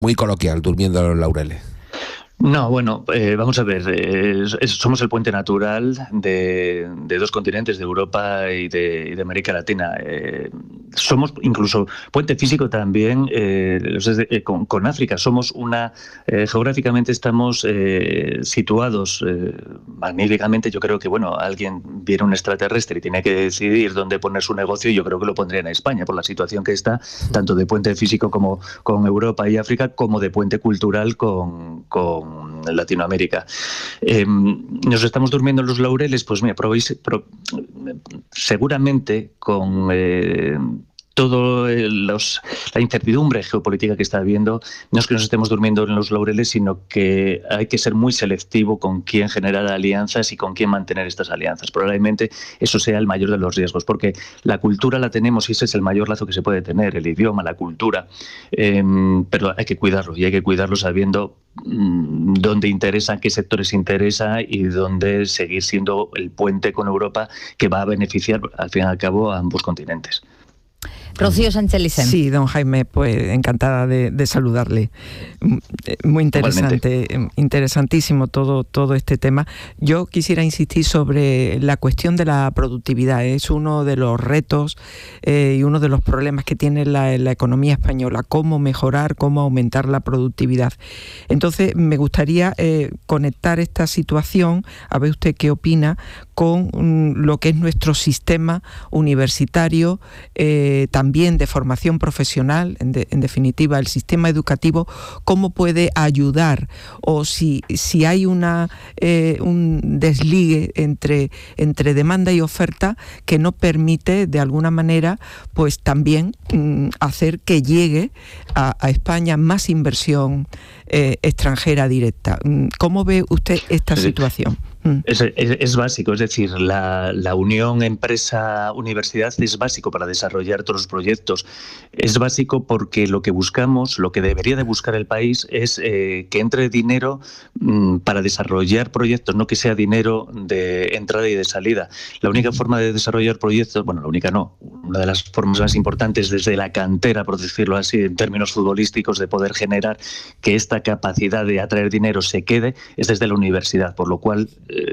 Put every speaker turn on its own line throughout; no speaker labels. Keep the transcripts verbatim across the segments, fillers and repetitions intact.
muy coloquial, durmiendo a los laureles.
No, bueno, eh, vamos a ver, eh, es, somos el puente natural de, de dos continentes, de Europa y de, y de América Latina. Eh, somos incluso puente físico también eh, eh, con, con África. Somos una, eh, geográficamente estamos eh, situados eh, magníficamente. Yo creo que, bueno, alguien viene un extraterrestre y tiene que decidir dónde poner su negocio, y yo creo que lo pondría en España, por la situación que está, tanto de puente físico como con Europa y África, como de puente cultural con, con Latinoamérica. Eh, ¿Nos estamos durmiendo en los laureles? Pues mira, probéis, pro, seguramente con eh, todo los, la incertidumbre geopolítica que está habiendo, no es que nos estemos durmiendo en los laureles, sino que hay que ser muy selectivo con quién generar alianzas y con quién mantener estas alianzas. Probablemente eso sea el mayor de los riesgos, porque la cultura la tenemos y ese es el mayor lazo que se puede tener, el idioma, la cultura, eh, pero hay que cuidarlo, y hay que cuidarlo sabiendo mmm, dónde interesa, qué sectores interesa y dónde seguir siendo el puente con Europa que va a beneficiar, al fin y al cabo, a ambos continentes.
Rocío Sánchez Licen.
Sí, don Jaime, pues encantada de, de saludarle. Muy interesante, Igualmente. interesantísimo todo, todo este tema. Yo quisiera insistir sobre la cuestión de la productividad. Es uno de los retos eh, y uno de los problemas que tiene la, la economía española. Cómo mejorar, cómo aumentar la productividad. Entonces, me gustaría eh, conectar esta situación, a ver usted qué opina, con mm, lo que es nuestro sistema universitario, eh, también de formación profesional, en, de, en definitiva, el sistema educativo, cómo puede ayudar, o si, si hay una, eh, un desligue entre, entre demanda y oferta que no permite, de alguna manera, pues también mm, hacer que llegue a, a España más inversión eh, extranjera directa. ¿Cómo ve usted esta situación?
Es, es, es básico, es decir, la, la unión empresa-universidad es básico para desarrollar todos los proyectos. Es básico porque lo que buscamos, lo que debería de buscar el país es eh, que entre dinero mmm, para desarrollar proyectos, no que sea dinero de entrada y de salida. La única forma de desarrollar proyectos, bueno, la única no, una de las formas más importantes desde la cantera, por decirlo así, en términos futbolísticos, de poder generar que esta capacidad de atraer dinero se quede, es desde la universidad, por lo cual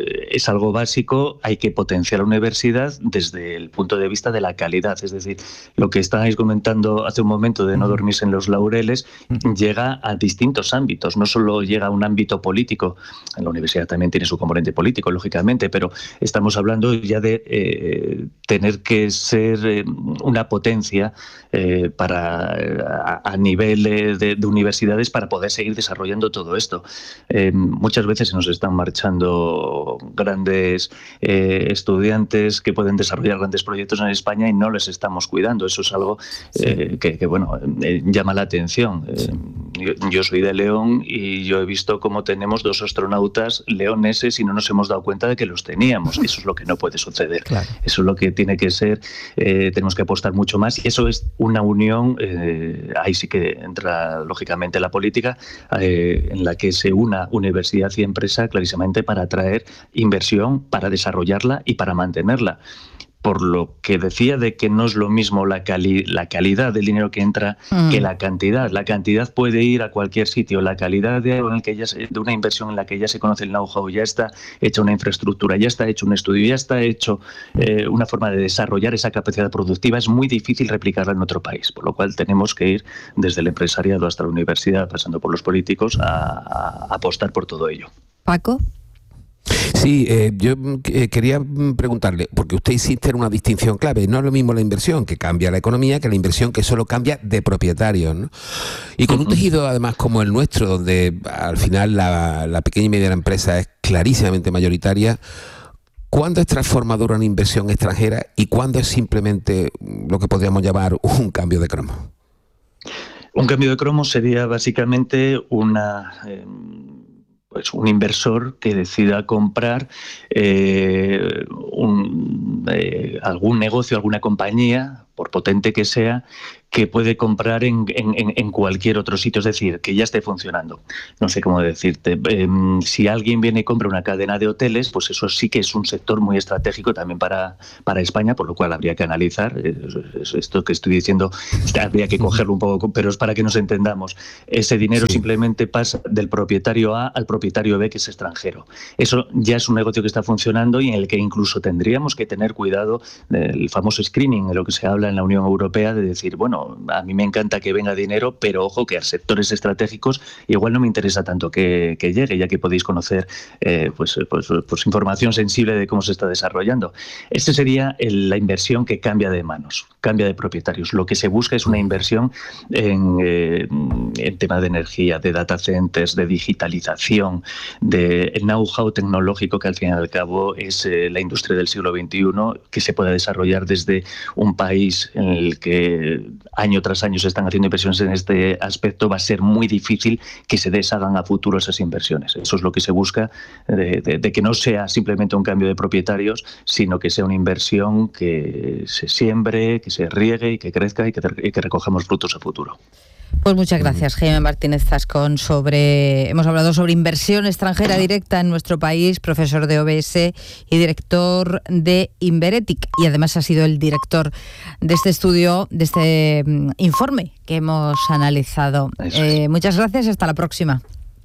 es algo básico. Hay que potenciar la universidad desde el punto de vista de la calidad, es decir, lo que estáis comentando hace un momento de no dormirse en los laureles llega a distintos ámbitos, no solo llega a un ámbito político. En la universidad también tiene su componente político, lógicamente, pero estamos hablando ya de eh, tener que ser eh, una potencia eh, para a, a nivel de, de universidades para poder seguir desarrollando todo esto. Eh, muchas veces se nos están marchando grandes eh, estudiantes que pueden desarrollar grandes proyectos en España y no les estamos cuidando. Eso es algo eh, sí. que, que, bueno, eh, llama la atención. Eh, yo, yo soy de León y yo he visto cómo tenemos dos astronautas leoneses y no nos hemos dado cuenta de que los teníamos. Eso es lo que no puede suceder. Claro. Eso es lo que tiene que ser. Eh, tenemos que apostar mucho más y eso es una unión, eh, ahí sí que entra lógicamente la política, eh, en la que se una universidad y empresa clarísimamente para atraer inversión, para desarrollarla y para mantenerla. Por lo que decía de que no es lo mismo la, cali la calidad del dinero que entra mm. que la cantidad. La cantidad puede ir a cualquier sitio. La calidad de, algo en el que ya se, de una inversión en la que ya se conoce el know-how, ya está hecha una infraestructura, ya está hecho un estudio, ya está hecho eh, una forma de desarrollar esa capacidad productiva, es muy difícil replicarla en otro país. Por lo cual tenemos que ir desde el empresariado hasta la universidad, pasando por los políticos, a, a apostar por todo ello.
Paco.
Sí, eh, yo eh, quería preguntarle, porque usted insiste en una distinción clave, no es lo mismo la inversión que cambia la economía que la inversión que solo cambia de propietarios, ¿no? Y con un tejido además como el nuestro, donde al final la, la pequeña y mediana empresa es clarísimamente mayoritaria, ¿cuándo es transformadora una inversión extranjera y cuándo es simplemente lo que podríamos llamar un cambio de cromo?
Un cambio de cromo sería básicamente una... Eh, pues un inversor que decida comprar eh, un, eh, algún negocio, alguna compañía, por potente que sea, que puede comprar en, en, en cualquier otro sitio, es decir, que ya esté funcionando. No sé cómo decirte. Eh, si alguien viene y compra una cadena de hoteles, pues eso sí que es un sector muy estratégico también para, para España, por lo cual habría que analizar. Esto que estoy diciendo habría que cogerlo un poco, pero es para que nos entendamos. Ese dinero sí. simplemente pasa del propietario A al propietario B, que es extranjero. Eso ya es un negocio que está funcionando y en el que incluso tendríamos que tener cuidado del famoso screening, de lo que se habla en la Unión Europea, de decir, bueno, a mí me encanta que venga dinero, pero ojo que a sectores estratégicos igual no me interesa tanto que, que llegue, ya que podéis conocer eh, pues, pues, pues información sensible de cómo se está desarrollando. Esta sería el, la inversión que cambia de manos, cambia de propietarios. Lo que se busca es una inversión en, eh, en tema de energía, de data centers, de digitalización, de know-how tecnológico, que al fin y al cabo es eh, la industria del siglo veintiuno, que se pueda desarrollar desde un país en el que año tras año se están haciendo inversiones en este aspecto. Va a ser muy difícil que se deshagan a futuro esas inversiones. Eso es lo que se busca, de, de, de que no sea simplemente un cambio de propietarios, sino que sea una inversión que se siembre, que se riegue y que crezca y que, y que recojamos frutos a futuro.
Pues muchas gracias, Jaime Martínez Zascón. Sobre, hemos hablado sobre inversión extranjera directa en nuestro país, profesor de O B S y director de Inveretic. Y además ha sido el director de este estudio, de este um, informe que hemos analizado. Eh, muchas gracias y hasta la próxima.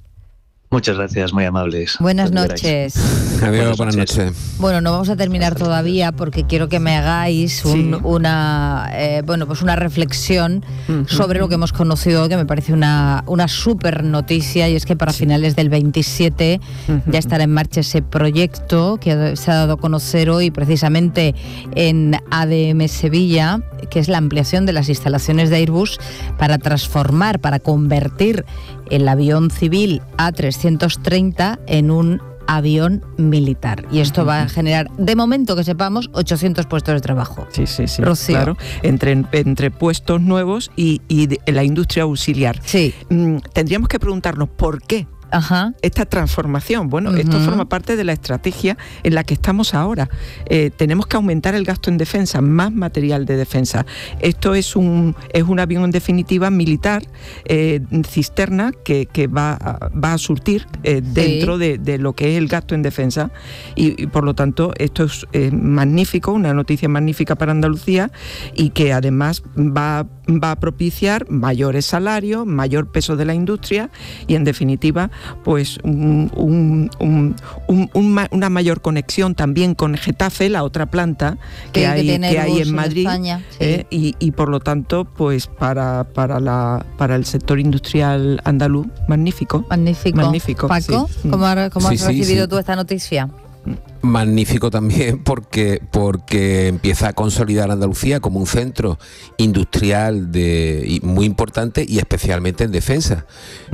Muchas gracias, muy amables.
Buenas noches.
Adiós, buenas noches.
Bueno, no vamos a terminar todavía porque quiero que me hagáis un, sí. una eh, bueno pues una reflexión uh-huh. sobre lo que hemos conocido, que me parece una, una súper noticia, y es que para sí. finales del veintisiete uh-huh. ya estará en marcha ese proyecto que se ha dado a conocer hoy precisamente en A D M Sevilla, que es la ampliación de las instalaciones de Airbus para transformar, para convertir el avión civil A trescientos treinta en un avión militar. Y esto va a generar, de momento que sepamos, ochocientos puestos de trabajo.
Sí, sí, sí.
Rocío.
Claro, entre, entre puestos nuevos y, y de, la industria auxiliar.
Sí.
Mm, tendríamos que preguntarnos por qué.
Ajá.
Esta transformación. Bueno, uh-huh. esto forma parte de la estrategia en la que estamos ahora. Eh, tenemos que aumentar el gasto en defensa, más material de defensa. Esto es un, es un avión en definitiva militar, eh, cisterna, que, que va, a, va a surtir eh, dentro sí. de, de lo que es el gasto en defensa. Y, y por lo tanto, esto es eh, magnífico, una noticia magnífica para Andalucía, y que además va, va a propiciar mayores salarios, mayor peso de la industria y, en definitiva, pues un, un, un, un, un, una mayor conexión también con Getafe, la otra planta que, que hay, que hay en Madrid, en España, sí. eh, y, y por lo tanto, pues para, para, la, para el sector industrial andaluz, magnífico.
Magnífico.
magnífico
Paco,
sí.
¿cómo, ha, cómo
sí,
has
sí,
recibido
sí.
tú esta noticia?
Magnífico también porque, porque empieza a consolidar Andalucía como un centro industrial de, muy importante y especialmente en defensa.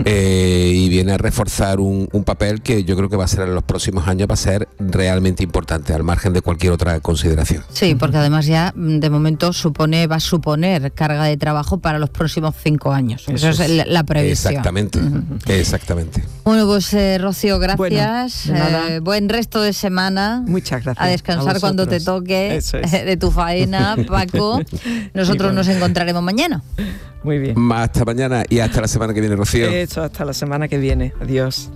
Eh, y viene a reforzar un, un papel que yo creo que va a ser en los próximos años, va a ser realmente importante, al margen de cualquier otra consideración.
Sí, porque además ya de momento supone va a suponer carga de trabajo para los próximos cinco años. Eso, Eso es la, la previsión.
Exactamente, uh-huh. exactamente.
Bueno, pues eh, Rocío, gracias.
Bueno,
eh, buen resto de semana.
Muchas gracias.
A descansar a cuando te toque es. de tu faena, Paco. Nosotros nos encontraremos mañana.
Muy bien.
Hasta mañana y hasta la semana que viene, Rocío.
Eso, hasta la semana que viene. Adiós.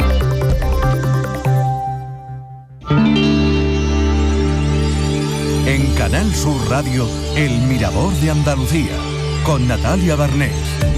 En Canal Sur Radio, El Mirador de Andalucía, con Natalia Barnés.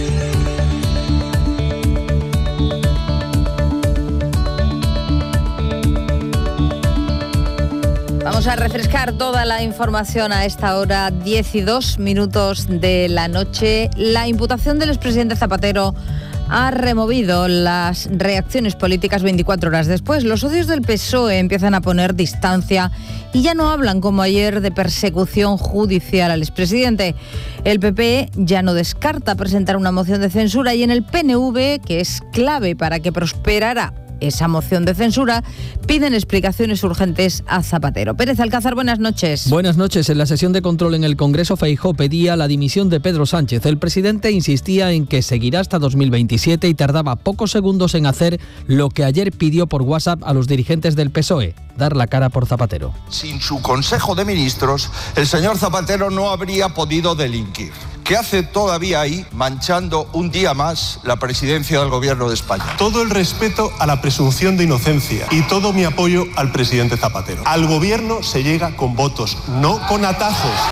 Vamos a refrescar toda la información a esta hora, diez y dos minutos de la noche. La imputación del expresidente Zapatero ha removido las reacciones políticas veinticuatro horas después. Los socios del P S O E empiezan a poner distancia y ya no hablan, como ayer, de persecución judicial al expresidente. El P P ya no descarta presentar una moción de censura, y en el P N V, que es clave para que prosperara esa moción de censura, piden explicaciones urgentes a Zapatero. Pérez Alcázar, buenas noches.
Buenas noches. En la sesión de control en el Congreso, Feijóo pedía la dimisión de Pedro Sánchez. El presidente insistía en que seguirá hasta dos mil veintisiete y tardaba pocos segundos en hacer lo que ayer pidió por WhatsApp a los dirigentes del P S O E, dar la cara por Zapatero.
Sin su Consejo de Ministros, el señor Zapatero no habría podido delinquir. ¿Qué hace todavía ahí, manchando un día más la presidencia del Gobierno de España?
Todo el respeto a la presunción de inocencia y todo mi apoyo al presidente Zapatero. Al Gobierno se llega con votos, no con atajos.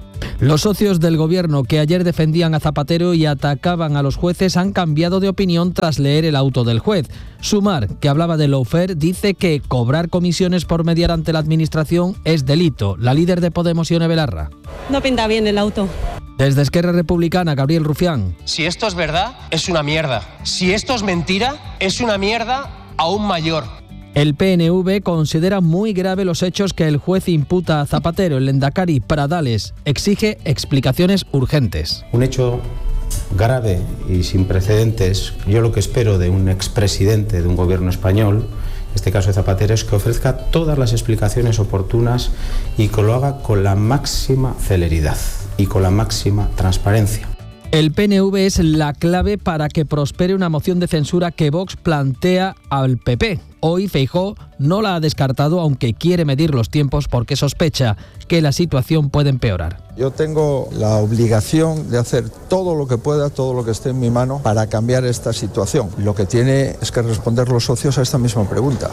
Los socios del gobierno que ayer defendían a Zapatero y atacaban a los jueces han cambiado de opinión tras leer el auto del juez. Sumar, que hablaba de lawfare, dice que cobrar comisiones por mediar ante la administración es delito. La líder de Podemos, Ione Belarra.
No pinta bien el auto.
Desde Esquerra Republicana, Gabriel Rufián.
Si esto es verdad, es una mierda. Si esto es mentira, es una mierda aún mayor.
El P N V considera muy grave los hechos que el juez imputa a Zapatero. El lehendakari Pradales exige explicaciones urgentes.
Un hecho grave y sin precedentes. Yo lo que espero de un expresidente de un gobierno español, en este caso de Zapatero, es que ofrezca todas las explicaciones oportunas y que lo haga con la máxima celeridad y con la máxima transparencia.
El P N V es la clave para que prospere una moción de censura que Vox plantea al P P. Hoy Feijóo no la ha descartado, aunque quiere medir los tiempos porque sospecha que la situación puede empeorar.
Yo tengo la obligación de hacer todo lo que pueda, todo lo que esté en mi mano para cambiar esta situación. Lo que tiene es que responder los socios a esta misma pregunta.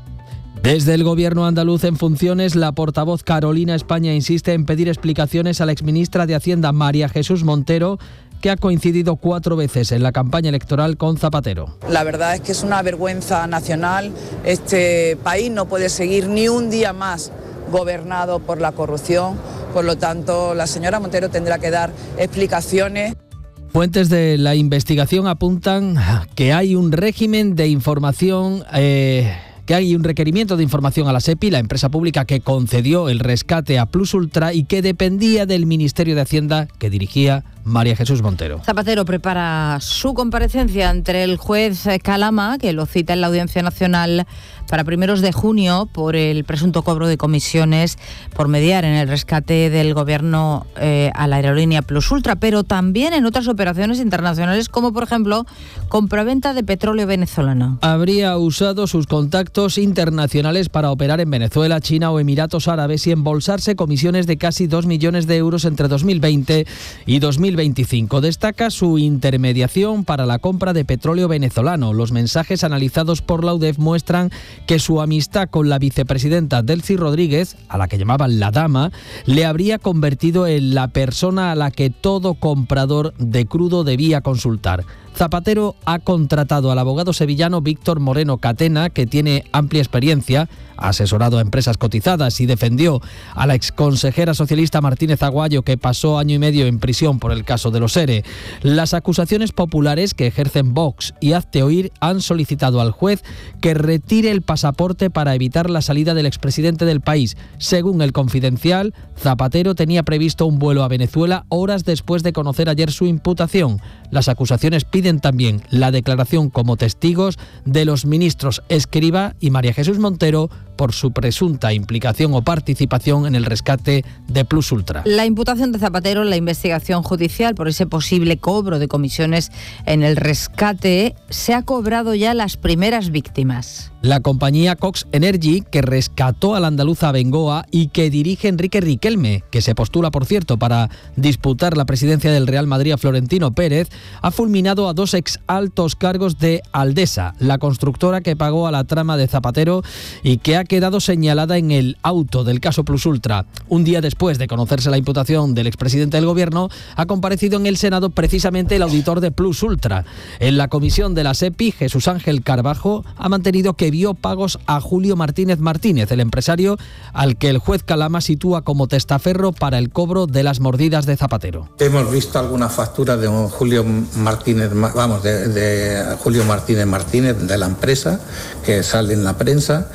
Desde el gobierno andaluz en funciones, la portavoz Carolina España insiste en pedir explicaciones a la exministra de Hacienda María Jesús Montero, que ha coincidido cuatro veces en la campaña electoral con Zapatero.
La verdad es que es una vergüenza nacional. Este país no puede seguir ni un día más gobernado por la corrupción. Por lo tanto, la señora Montero tendrá que dar explicaciones.
Fuentes de la investigación apuntan que hay un régimen de información... Eh, que hay un requerimiento de información a la SEPI, la empresa pública que concedió el rescate a Plus Ultra y que dependía del Ministerio de Hacienda que dirigía María Jesús Montero.
Zapatero prepara su comparecencia ante el juez Calama, que lo cita en la Audiencia Nacional para primeros de junio por el presunto cobro de comisiones por mediar en el rescate del gobierno eh, a la aerolínea Plus Ultra, pero también en otras operaciones internacionales, como por ejemplo compraventa de petróleo venezolano.
Habría usado sus contactos internacionales para operar en Venezuela, China o Emiratos Árabes y embolsarse comisiones de casi dos millones de euros entre dos mil veinte y dos mil veinticinco. Destaca su intermediación para la compra de petróleo venezolano. Los mensajes analizados por la U D E F muestran que su amistad con la vicepresidenta Delcy Rodríguez, a la que llamaban la dama, le habría convertido en la persona a la que todo comprador de crudo debía consultar. Zapatero ha contratado al abogado sevillano Víctor Moreno Catena, que tiene amplia experiencia, ha asesorado a empresas cotizadas y defendió a la exconsejera socialista Martínez Aguayo, que pasó año y medio en prisión por el caso de los ERE. Las acusaciones populares que ejercen Vox y Hazte Oír han solicitado al juez que retire el pasaporte para evitar la salida del expresidente del país. Según El Confidencial, Zapatero tenía previsto un vuelo a Venezuela horas después de conocer ayer su imputación. Las acusaciones piden también la declaración como testigos de los ministros Escrivá y María Jesús Montero por su presunta implicación o participación en el rescate de Plus Ultra.
La imputación de Zapatero en la investigación judicial por ese posible cobro de comisiones en el rescate, se ha cobrado ya las primeras víctimas.
La compañía Cox Energy, que rescató a la andaluza Bengoa y que dirige Enrique Riquelme, que se postula, por cierto, para disputar la presidencia del Real Madrid a Florentino Pérez, ha fulminado a dos ex altos cargos de Aldesa, la constructora que pagó a la trama de Zapatero y que ha quedado señalada en el auto del caso Plus Ultra. Un día después de conocerse la imputación del expresidente del gobierno, ha comparecido en el Senado precisamente el auditor de Plus Ultra. En la comisión de la SEPI, Jesús Ángel Carbajo ha mantenido que vio pagos a Julio Martínez Martínez, el empresario al que el juez Calama sitúa como testaferro para el cobro de las mordidas de Zapatero.
Hemos visto alguna factura de un Julio Martínez, vamos, de, de Julio Martínez Martínez de la empresa que sale en la prensa.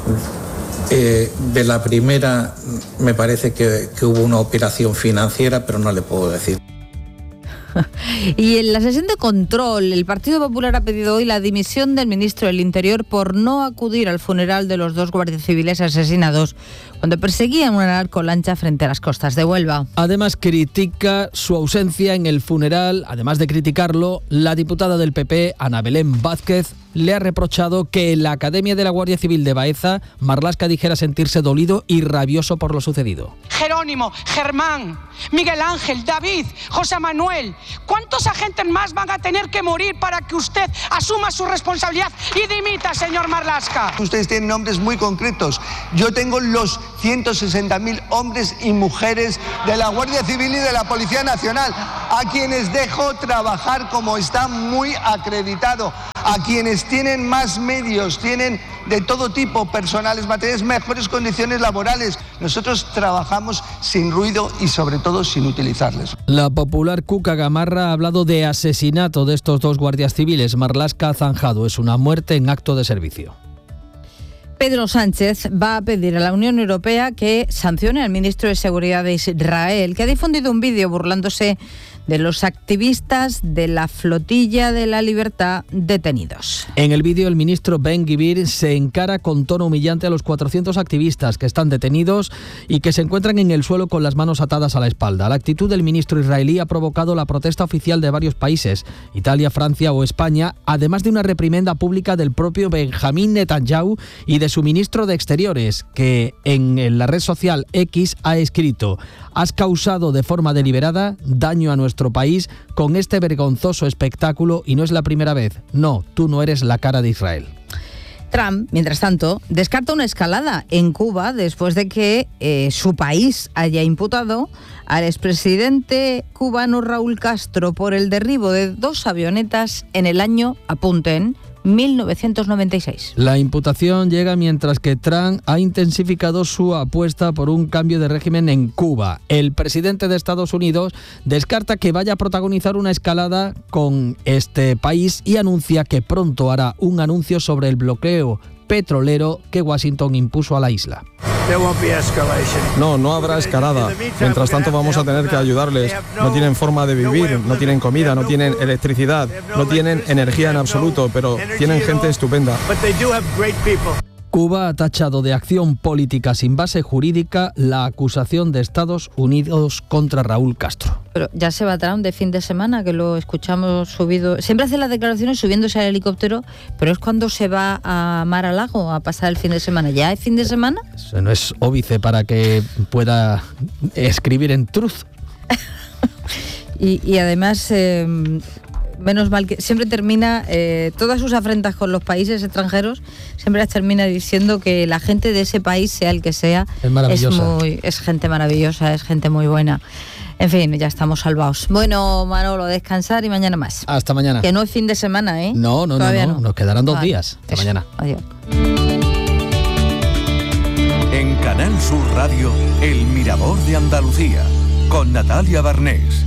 Eh, de la primera me parece que, que hubo una operación financiera, pero no le puedo decir.
Y en la sesión de control, el Partido Popular ha pedido hoy la dimisión del ministro del Interior por no acudir al funeral de los dos guardias civiles asesinados cuando perseguían una narcolancha frente a las costas de Huelva.
Además, critica su ausencia en el funeral. Además de criticarlo, la diputada del P P, Ana Belén Vázquez, le ha reprochado que en la Academia de la Guardia Civil de Baeza, Marlaska dijera sentirse dolido y rabioso por lo sucedido.
Jerónimo, Germán, Miguel Ángel, David, José Manuel, ¿cuántos agentes más van a tener que morir para que usted asuma su responsabilidad y dimita, señor Marlaska?
Ustedes tienen nombres muy concretos. Yo tengo los ciento sesenta mil hombres y mujeres de la Guardia Civil y de la Policía Nacional, a quienes dejo trabajar como está muy acreditado, a quienes tienen más medios, tienen de todo tipo, personales, materiales, mejores condiciones laborales. Nosotros trabajamos sin ruido y sobre todo sin utilizarles.
La popular Cuca Gamarra ha hablado de asesinato de estos dos guardias civiles. Marlaska ha zanjado, es una muerte en acto de servicio.
Pedro Sánchez va a pedir a la Unión Europea que sancione al ministro de Seguridad de Israel, que ha difundido un vídeo burlándose de los activistas de la Flotilla de la Libertad detenidos.
En el vídeo, el ministro Ben Gvir se encara con tono humillante a los cuatrocientos activistas que están detenidos y que se encuentran en el suelo con las manos atadas a la espalda. La actitud del ministro israelí ha provocado la protesta oficial de varios países, Italia, Francia o España, además de una reprimenda pública del propio Benjamín Netanyahu y de su ministro de Exteriores, que en la red social X ha escrito: «Has causado de forma deliberada daño a nuestro país con este vergonzoso espectáculo y no es la primera vez. No, tú no eres la cara de Israel».
Trump, mientras tanto, descarta una escalada en Cuba después de que eh, su país haya imputado al expresidente cubano Raúl Castro por el derribo de dos avionetas en el año, apunten, mil novecientos noventa y seis.
La imputación llega mientras que Trump ha intensificado su apuesta por un cambio de régimen en Cuba. El presidente de Estados Unidos descarta que vaya a protagonizar una escalada con este país y anuncia que pronto hará un anuncio sobre el bloqueo petrolero que Washington impuso a la isla.
No, no habrá escalada. Mientras tanto vamos a tener que ayudarles. No tienen forma de vivir, no tienen comida, no tienen electricidad, no tienen energía en absoluto, pero tienen gente estupenda.
Cuba ha tachado de acción política sin base jurídica la acusación de Estados Unidos contra Raúl Castro.
Pero ya se va Trump de fin de semana, que lo escuchamos subido. Siempre hace las declaraciones subiéndose al helicóptero, pero es cuando se va a Mar-a-Lago a pasar el fin de semana. ¿Ya es fin de semana?
Eso no es óbice para que pueda escribir en Truth.
y, y además... Eh, menos mal que siempre termina, eh, todas sus afrentas con los países extranjeros, siempre las termina diciendo que la gente de ese país, sea el que sea,
es maravillosa.
Es, muy, es gente maravillosa, es gente muy buena. En fin, ya estamos salvados. Bueno, Manolo, descansar y mañana más.
Hasta mañana.
Que no es fin de semana, ¿eh?
No, no, no, no,
no,
nos quedarán dos
vale.
días. Hasta
Eso.
mañana.
Adiós.
En Canal Sur Radio, El Mirador de Andalucía, con Natalia Barnés.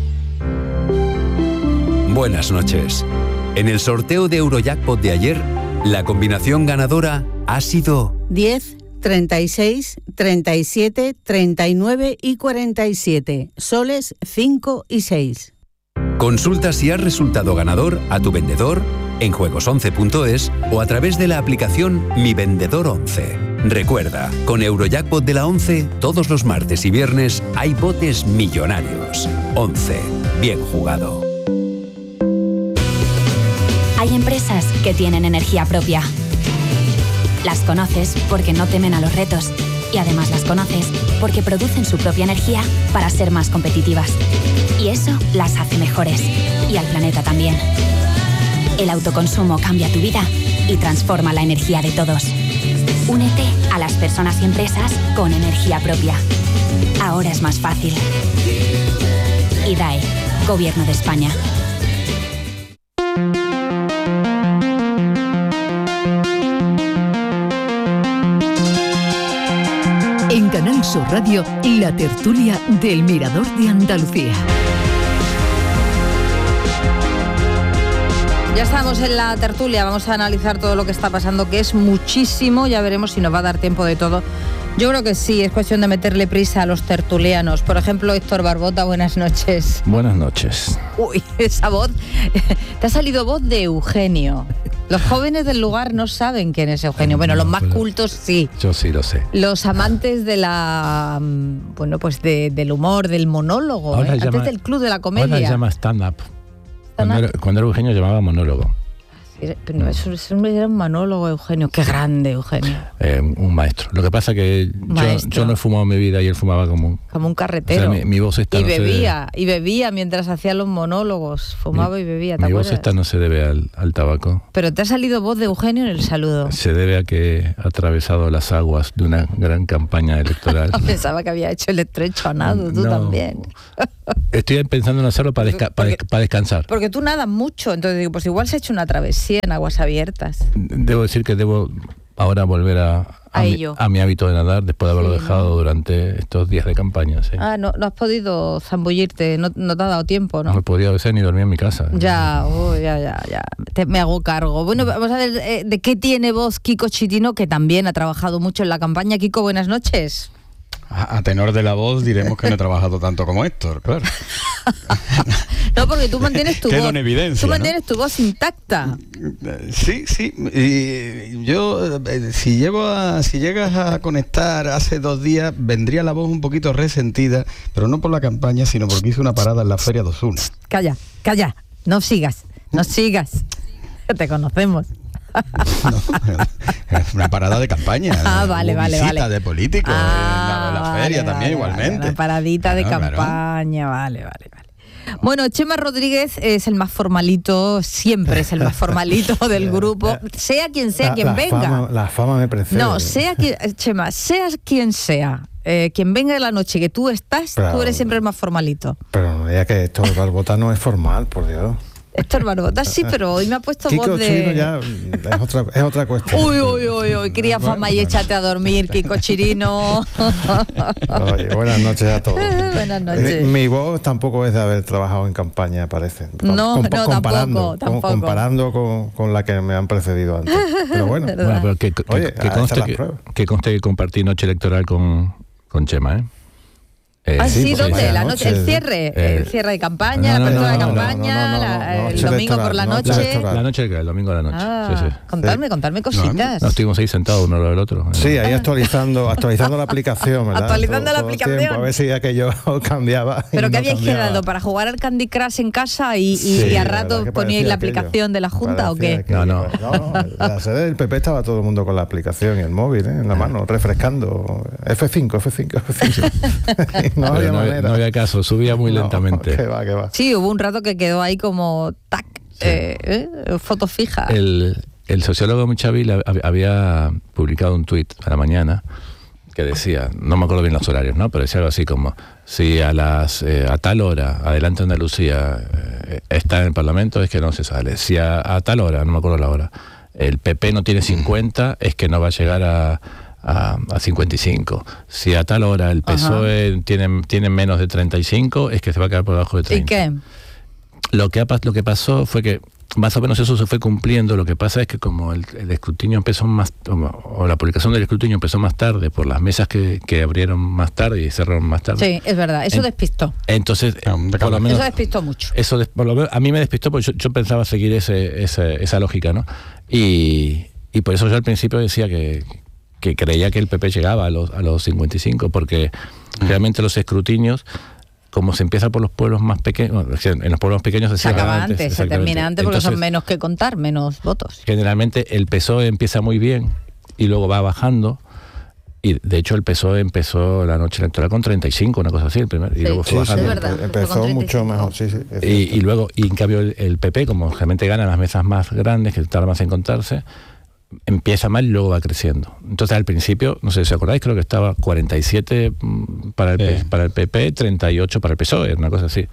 Buenas noches. En el sorteo de Eurojackpot de ayer, la combinación ganadora ha sido
diez, treinta y seis, treinta y siete, treinta y nueve y cuarenta y siete. Soles cinco y seis.
Consulta si has resultado ganador a tu vendedor en juegos once punto es o a través de la aplicación Mi Vendedor once. Recuerda, con Eurojackpot de la once, todos los martes y viernes hay botes millonarios. once. Bien jugado.
Hay empresas que tienen energía propia. Las conoces porque no temen a los retos y además las conoces porque producen su propia energía para ser más competitivas. Y eso las hace mejores y al planeta también. El autoconsumo cambia tu vida y transforma la energía de todos. Únete a las personas y empresas con energía propia. Ahora es más fácil. I D A E, Gobierno de España.
En Canal Sur Radio, la tertulia del Mirador de Andalucía.
Ya estamos en la tertulia, vamos a analizar todo lo que está pasando, que es muchísimo, ya veremos si nos va a dar tiempo de todo, Yo creo que sí, es cuestión de meterle prisa a los tertulianos. Por ejemplo, Héctor Barbota, buenas noches.
Buenas noches.
Uy, esa voz, te ha salido voz de Eugenio. Los jóvenes del lugar no saben quién es Eugenio. Bueno, los más cultos sí.
Yo sí lo sé.
Los amantes de la, bueno, pues de, del humor, del monólogo, ¿eh? Antes
llama,
del club de la comedia.
Ahora llama stand-up. Cuando, era, cuando era Eugenio llamaba monólogo.
No, eso, eso era un monólogo, Eugenio. Qué grande, Eugenio.
Eh, un maestro. Lo que pasa es que yo, yo no he fumado en mi vida y él fumaba como un...
Como un carretero.
O sea, mi, mi voz esta
y
no
bebía,
se
y bebía mientras hacía los monólogos. Fumaba
mi,
y bebía, ¿te
Mi
acuerdas?
voz esta no se debe al, al tabaco.
Pero te ha salido voz de Eugenio en el saludo.
Se debe a que ha atravesado las aguas de una gran campaña electoral.
Pensaba que había hecho el estrecho a nado, tú
no.
también.
Estoy pensando en hacerlo para, desca para, para descansar.
Porque tú nadas mucho, entonces digo, pues igual se ha hecho una travesía en aguas abiertas.
Debo decir que debo ahora volver a, a,
a,
mi,
ello.
a mi hábito de nadar después de haberlo
sí,
dejado
¿no?
durante estos días de campaña. Sí.
Ah, no, no has podido zambullirte, no, no te ha dado tiempo, ¿no?
No he podido a veces ni dormir en mi casa.
Ya, oh, ya, ya, ya. Te, me hago cargo. Bueno, vamos a ver eh, de qué tiene voz Kiko Chitino, que también ha trabajado mucho en la campaña. Kiko, buenas noches.
A tenor de la voz diremos que no he trabajado tanto como Héctor, claro.
No, porque tú mantienes tu
Quedo
voz.
en evidencia,
tú mantienes
¿no?
tu voz intacta.
Sí, sí. Y yo, si llego a, si llegas a conectar hace dos días, vendría la voz un poquito resentida, pero no por la campaña, sino porque hice una parada en la Feria de Osuna.
Calla, calla. No sigas, no sigas. Te conocemos.
No, una parada de campaña.
Ah, vale, vale,
visita
vale.
de políticos,
ah,
en la, la
vale,
feria
vale,
también
vale,
igualmente.
Una paradita de
claro,
campaña, claro. vale, vale, vale. Bueno, Chema Rodríguez es el más formalito, siempre es el más formalito del grupo, sea quien sea
la,
quien
la
venga.
Fama, la fama me precede.
No, sea quien, Chema, seas quien sea, eh, quien venga de la noche que tú estás, pero, tú eres siempre el más formalito.
Pero no diga que esto Barbota no es formal, por Dios.
Héctor Barbota sí, pero hoy me ha puesto
Kiko
voz de...
Chirino ya es otra, es otra cuestión.
Uy, uy, uy, uy, cría fama y échate a dormir, Kiko Chirino.
Oye, buenas noches a todos.
Buenas noches.
Mi, mi voz tampoco es de haber trabajado en campaña, parece.
No,
Com
no,
comparando,
tampoco, tampoco.
Comparando con, con la que me han precedido antes. Pero bueno,
bueno pero que, que,
oye,
que, conste que, que conste que compartí noche electoral con, con Chema, ¿eh?
Eh, ah, sí,
sí
¿dónde? La noche, el cierre, eh, el cierre de campaña, no, no, la apertura no, no, de campaña, no, no, no, no, no, el domingo por la noche.
La, la noche, el domingo a la noche.
Ah,
sí, sí.
Contarme, contarme cositas.
No, no, estuvimos ahí sentados uno al lado del otro.
Sí, ahí actualizando, actualizando la aplicación, ¿verdad?
Actualizando
todo,
la
todo
aplicación.
Tiempo, a ver si aquello cambiaba.
Pero que
no
habíais
cambiaba.
quedado para jugar al Candy Crush en casa y, y,
sí,
y a rato poníais la
aquello.
aplicación de la Junta o qué?
Aquello. No, no. no, en la sede del P P estaba todo el mundo con la aplicación y el móvil, ¿eh? En la mano, refrescando. F cinco, F cinco, F cinco. no, había
no,
manera.
no había caso, subía muy no, lentamente.
Que va, que va.
Sí, hubo un rato que quedó ahí como tac, sí. eh, eh, foto fija.
El, el sociólogo Muchavil había publicado un tuit a la mañana que decía, no me acuerdo bien los horarios, ¿no? Pero decía algo así como, si a las eh, a tal hora Adelante Andalucía eh, está en el Parlamento, es que no se sale. Si a, a tal hora, no me acuerdo la hora, el P P no tiene cincuenta, es que no va a llegar a A, a cincuenta y cinco. Si a tal hora el P S O E tiene, tiene menos de treinta y cinco, es que se va a quedar por debajo de treinta.
¿Y qué?
Lo que, ha, lo que pasó fue que más o menos eso se fue cumpliendo. Lo que pasa es que como el, el escrutinio empezó más, o la publicación del escrutinio empezó más tarde, por las mesas que, que abrieron más tarde y cerraron más tarde.
Sí, es verdad, eso en, despistó.
Entonces, por lo menos,
eso despistó mucho.
Eso por lo menos, a mí me despistó porque yo, yo pensaba seguir ese, ese, esa lógica, ¿no? Y, y por eso yo al principio decía que que creía que el P P llegaba a los, a los cincuenta y cinco, porque mm. realmente los escrutinios, como se empieza por los pueblos más pequeños, en los pueblos pequeños se,
se acaba antes, antes se termina antes porque Entonces, son menos que contar, menos votos.
Generalmente el P S O E empieza muy bien y luego va bajando, y de hecho el P S O E empezó la noche electoral con treinta y cinco, una cosa así, el primer, y
sí,
luego fue
sí,
bajando.
Sí, verdad, empezó mucho mejor, sí, sí.
Y, y luego, y en cambio el, el P P, como realmente gana las mesas más grandes, que tarda más en contarse, empieza mal y luego va creciendo. Entonces al principio, no sé si os acordáis, creo que estaba cuarenta y siete para el, sí. para el P P, treinta y ocho para el P S O E, una cosa así.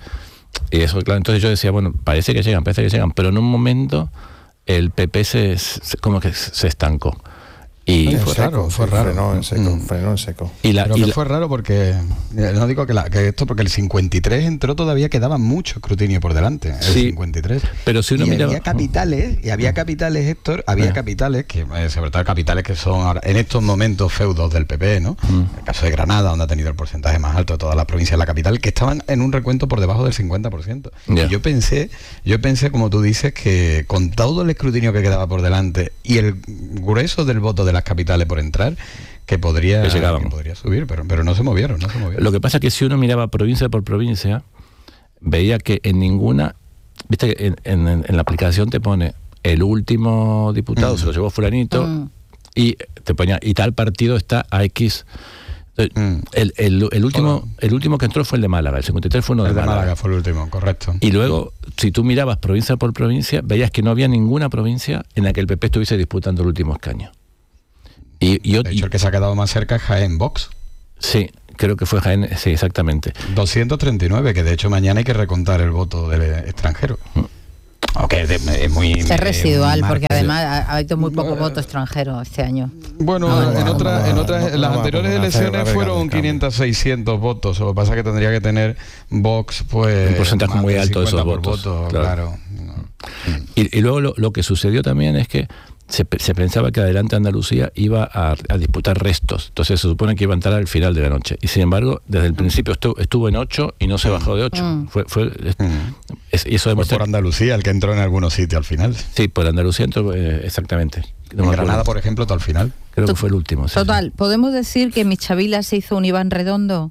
Y eso, claro, entonces yo decía, bueno, parece que llegan, parece que llegan, pero en un momento el P P se, se como que se estancó. Y
fue
seco,
raro, fue
sí,
raro.
Frenó en seco,
Mm.
frenó en seco.
Y la,
Pero
y
que
la-
fue raro porque, eh, no digo que, la, que esto, porque el cincuenta y tres entró, todavía quedaba mucho escrutinio por delante, el
Sí,
cincuenta y tres.
pero si uno
y
mira-
había capitales, y había capitales, Héctor, había
Ah.
capitales, que eh, sobre todo capitales que son ahora, en estos momentos feudos del P P, ¿no?
Mm.
El caso de Granada, donde ha tenido el porcentaje más alto de todas las provincias de la capital, que estaban en un recuento por debajo del cincuenta por ciento.
Ya.
Y yo pensé, yo pensé, como tú dices, que con todo el escrutinio que quedaba por delante y el grueso del voto de las capitales por entrar, que podría,
Que llegaban.
que podría subir, pero, pero no se movieron, no se movieron.
Lo que pasa es que si uno miraba provincia por provincia, veía que en ninguna, viste que en, en- en la aplicación te pone el último diputado,
Mm.
se lo llevó fulanito,
Mm.
y te ponía, y tal partido está a X. Entonces,
Mm.
el, el- el último, el último que entró fue el de Málaga, el cincuenta y tres fue uno de,
El de
Málaga.
Málaga fue el último, correcto.
Y luego, si tú mirabas provincia por provincia, veías que no había ninguna provincia en la que el P P estuviese disputando el último escaño. Y, y,
De hecho, el que se ha quedado más cerca es Jaén Vox.
sí, creo que fue Jaén, sí, exactamente.
doscientos treinta y nueve, que de hecho mañana hay que recontar el voto del extranjero. Aunque es, de- es muy...
Es residual,
muy
porque
margen.
además ha ha habido muy poco voto extranjero este año.
Bueno,
No,
en
no,
otras,
no,
en
no,
otras,
no,
las
no vamos a
anteriores
hacer la
elecciones
verga
fueron
del cambio.
quinientos, seiscientos votos. Lo que pasa es que tendría que tener Vox, pues...
Un porcentaje
más
muy
del
alto de esos
cincuenta por
votos,
voto,
claro.
claro.
Y, y luego lo, lo que sucedió también es que se, pe- se pensaba que Adelante Andalucía iba a, a disputar restos, entonces se supone que iba a entrar al final de la noche, y sin embargo desde el principio estuvo, estuvo en ocho y no se bajó de ocho.
Mm.
Fue, fue, es- es- y eso
Fue
demuestra...
por Andalucía el que entró en algunos sitios al final.
Sí, por Andalucía entró, eh, exactamente. No
en
me acuerdo.
Granada, por ejemplo, todo al final.
Creo que fue el último. sí,
Total, ¿podemos decir que Michavila se hizo un Iván Redondo?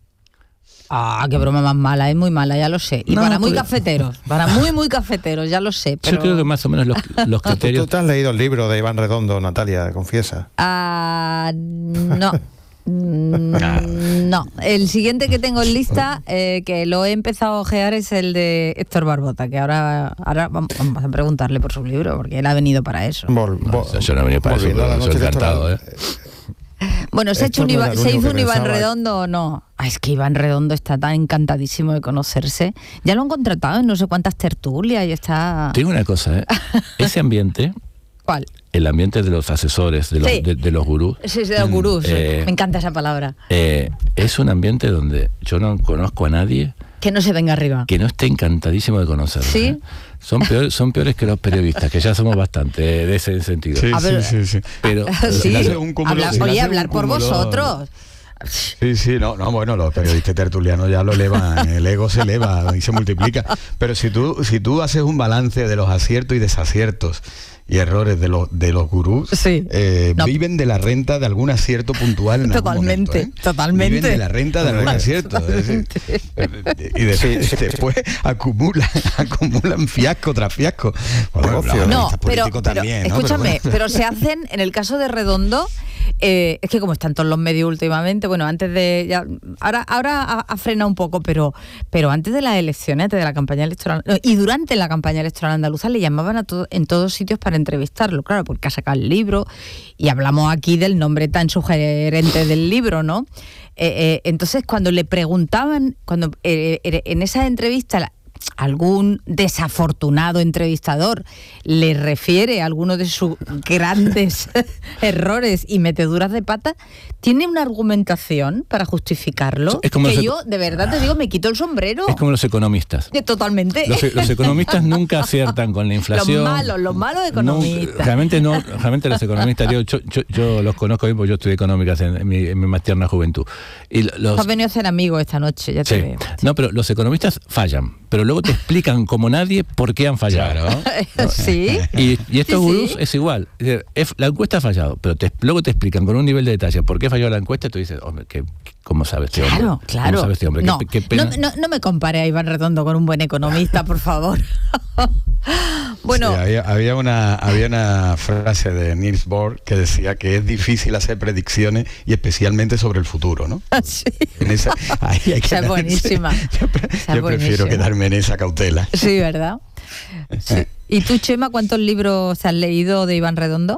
Ah, qué broma más mala, es muy mala, ya lo sé. Y
No,
para muy
pero-
cafeteros, para muy, muy cafeteros, ya lo sé.
sí.
Pero...
Yo creo que más o menos los, los
¿Tú,
criterios...
tú te has leído el libro de Iván Redondo, Natalia, confiesa?
Ah, no. Mm, No, el siguiente que tengo en lista, eh, que lo he empezado a ojear, es el de Héctor Barbota, que ahora, ahora vamos vamos a preguntarle por su libro, porque él ha venido para eso.
Vol- vol-
Yo no he venido para eso,
volviendo a la
pero
noche
soy encantado,
electoral.
¿eh?
Bueno, ¿se, ha hecho
Héctor
un
no
Iván-
era el
¿se
único
hizo un
que
Iván
pensaba-
Redondo o no? Ah, es que Iván Redondo está tan encantadísimo de conocerse. Ya lo han contratado en no sé cuántas tertulias y está...
Te digo una cosa, ¿eh? Ese ambiente,
¿Cuál?
el ambiente de los asesores, de los,
Sí.
de, de los gurús,
Sí, sí, de los gurús.
Eh,
Me encanta esa palabra.
eh, es un ambiente donde yo no conozco a nadie
Que no se venga arriba.
que no esté encantadísimo de conocerlo.
¿Sí?
¿eh? Son peores, son peores que los periodistas, que ya somos bastante de ese sentido.
Sí,
A ver,
sí, sí, sí.
Pero
Sí,
le hace un cúmulo-
hablar-
si le
oye,
hace
hablar
un
por
cúmulo-
vosotros.
Sí, sí, no, no, bueno, los periodistas tertulianos ya lo elevan, el ego se eleva y se multiplica. Pero si tú, si tú haces un balance de los aciertos y desaciertos y errores de los de los gurús,
Sí.
eh,
No.
viven de la renta de algún acierto puntual en algún
Totalmente,
momento, ¿eh?
totalmente.
Viven de la renta de algún acierto. es decir, eh, y de- después acumulan, acumulan fiasco tras fiasco. Bueno, los
No,
analistas
pero,
políticos
pero
también, ¿no?
escúchame,
Pero
pero,
bueno.
se hacen, en el caso de Redondo, eh, es que como están todos los medios últimamente, bueno, antes de... ya- ahora ahora ha, ha frenado un poco, pero pero antes de las elecciones, antes de la campaña electoral, no, y durante la campaña electoral andaluza, le llamaban a todo, en todos sitios para entrevistarlo, claro, porque ha sacado el libro, y hablamos aquí del nombre tan sugerente del libro, ¿no? Eh, eh, entonces, cuando le preguntaban, cuando eh, eh, en esa entrevista... la- algún desafortunado entrevistador le refiere a alguno de sus grandes errores y meteduras de pata, tiene una argumentación para justificarlo
Es como
que
los
yo, de verdad te digo, me quito el sombrero.
Es como los economistas.
Eh, Totalmente.
Los, los economistas nunca aciertan con la inflación.
Los malos, los malos economistas.
No, realmente no, realmente los economistas, yo, yo, yo- yo los conozco bien porque yo estudié económicas en, en mi, en mi más tierna juventud. Y los,
Has venido a ser amigos esta noche, ya te
sí.
veo.
No, pero los economistas fallan, pero luego te explican como nadie por qué han fallado.
Sí.
Y, y estos
Sí,
gurús
sí.
es igual. Es decir, es- la encuesta ha fallado, pero te- luego te explican con un nivel de detalle por qué falló la encuesta y tú dices, hombre, ¿qué, qué- ¿cómo sabe este hombre?
Claro,
¿Cómo
claro.
sabe este hombre?
No,
Qué, qué pena.
no, no, no me compare a Iván Redondo con un buen economista, por favor. Bueno,
Sí, había, había una, había una frase de Niels Bohr que decía que es difícil hacer predicciones y especialmente sobre el futuro, ¿no?
sí.
En esa, ahí hay que
Esa es
quedarse.
buenísima.
Yo, pre-
Esa es
yo prefiero
buenísima.
quedarme en esa cautela.
Sí, ¿verdad? Sí. ¿Y tú, Chema, cuántos libros has leído de Iván Redondo?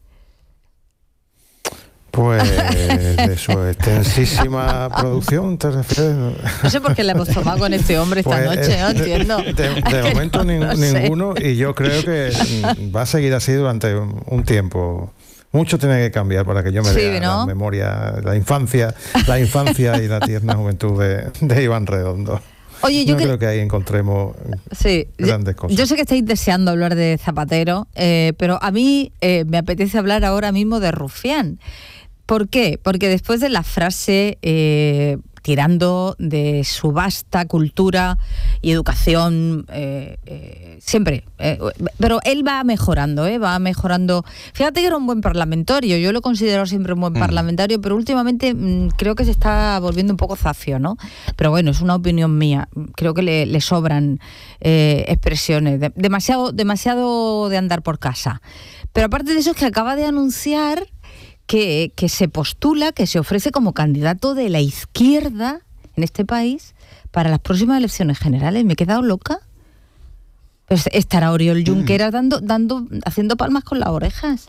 Pues de su extensísima producción, ¿te refieres?
No sé por qué le hemos tomado con este hombre esta
Pues,
noche, no
eh,
entiendo.
De, de momento nin-
No sé.
ninguno, y yo creo que mm, va a seguir así durante un, un tiempo. Mucho tiene que cambiar para que yo me
Sí,
vea
¿no?
la memoria, la infancia, la infancia y la tierna juventud de, de Iván Redondo.
Oye, yo
no
que-
creo que ahí encontremos
Sí,
grandes
yo,
cosas.
yo sé que estáis deseando hablar de Zapatero, eh, pero a mí eh, me apetece hablar ahora mismo de Rufián. ¿Por qué? Porque después de la frase eh, tirando de su vasta cultura y educación, eh, eh, siempre, eh, pero él va mejorando, eh, va mejorando. Fíjate que era un buen parlamentario, yo lo he considerado siempre un buen
Mm.
parlamentario, pero últimamente mmm, creo que se está volviendo un poco zafio, ¿no? Pero bueno, es una opinión mía, creo que le, le sobran eh, expresiones, de- demasiado, demasiado de andar por casa. Pero aparte de eso es que acaba de anunciar que, que se postula, que se ofrece como candidato de la izquierda en este país para las próximas elecciones generales. Me he quedado loca. Pues estará Oriol Junqueras dando, dando, haciendo palmas con las orejas.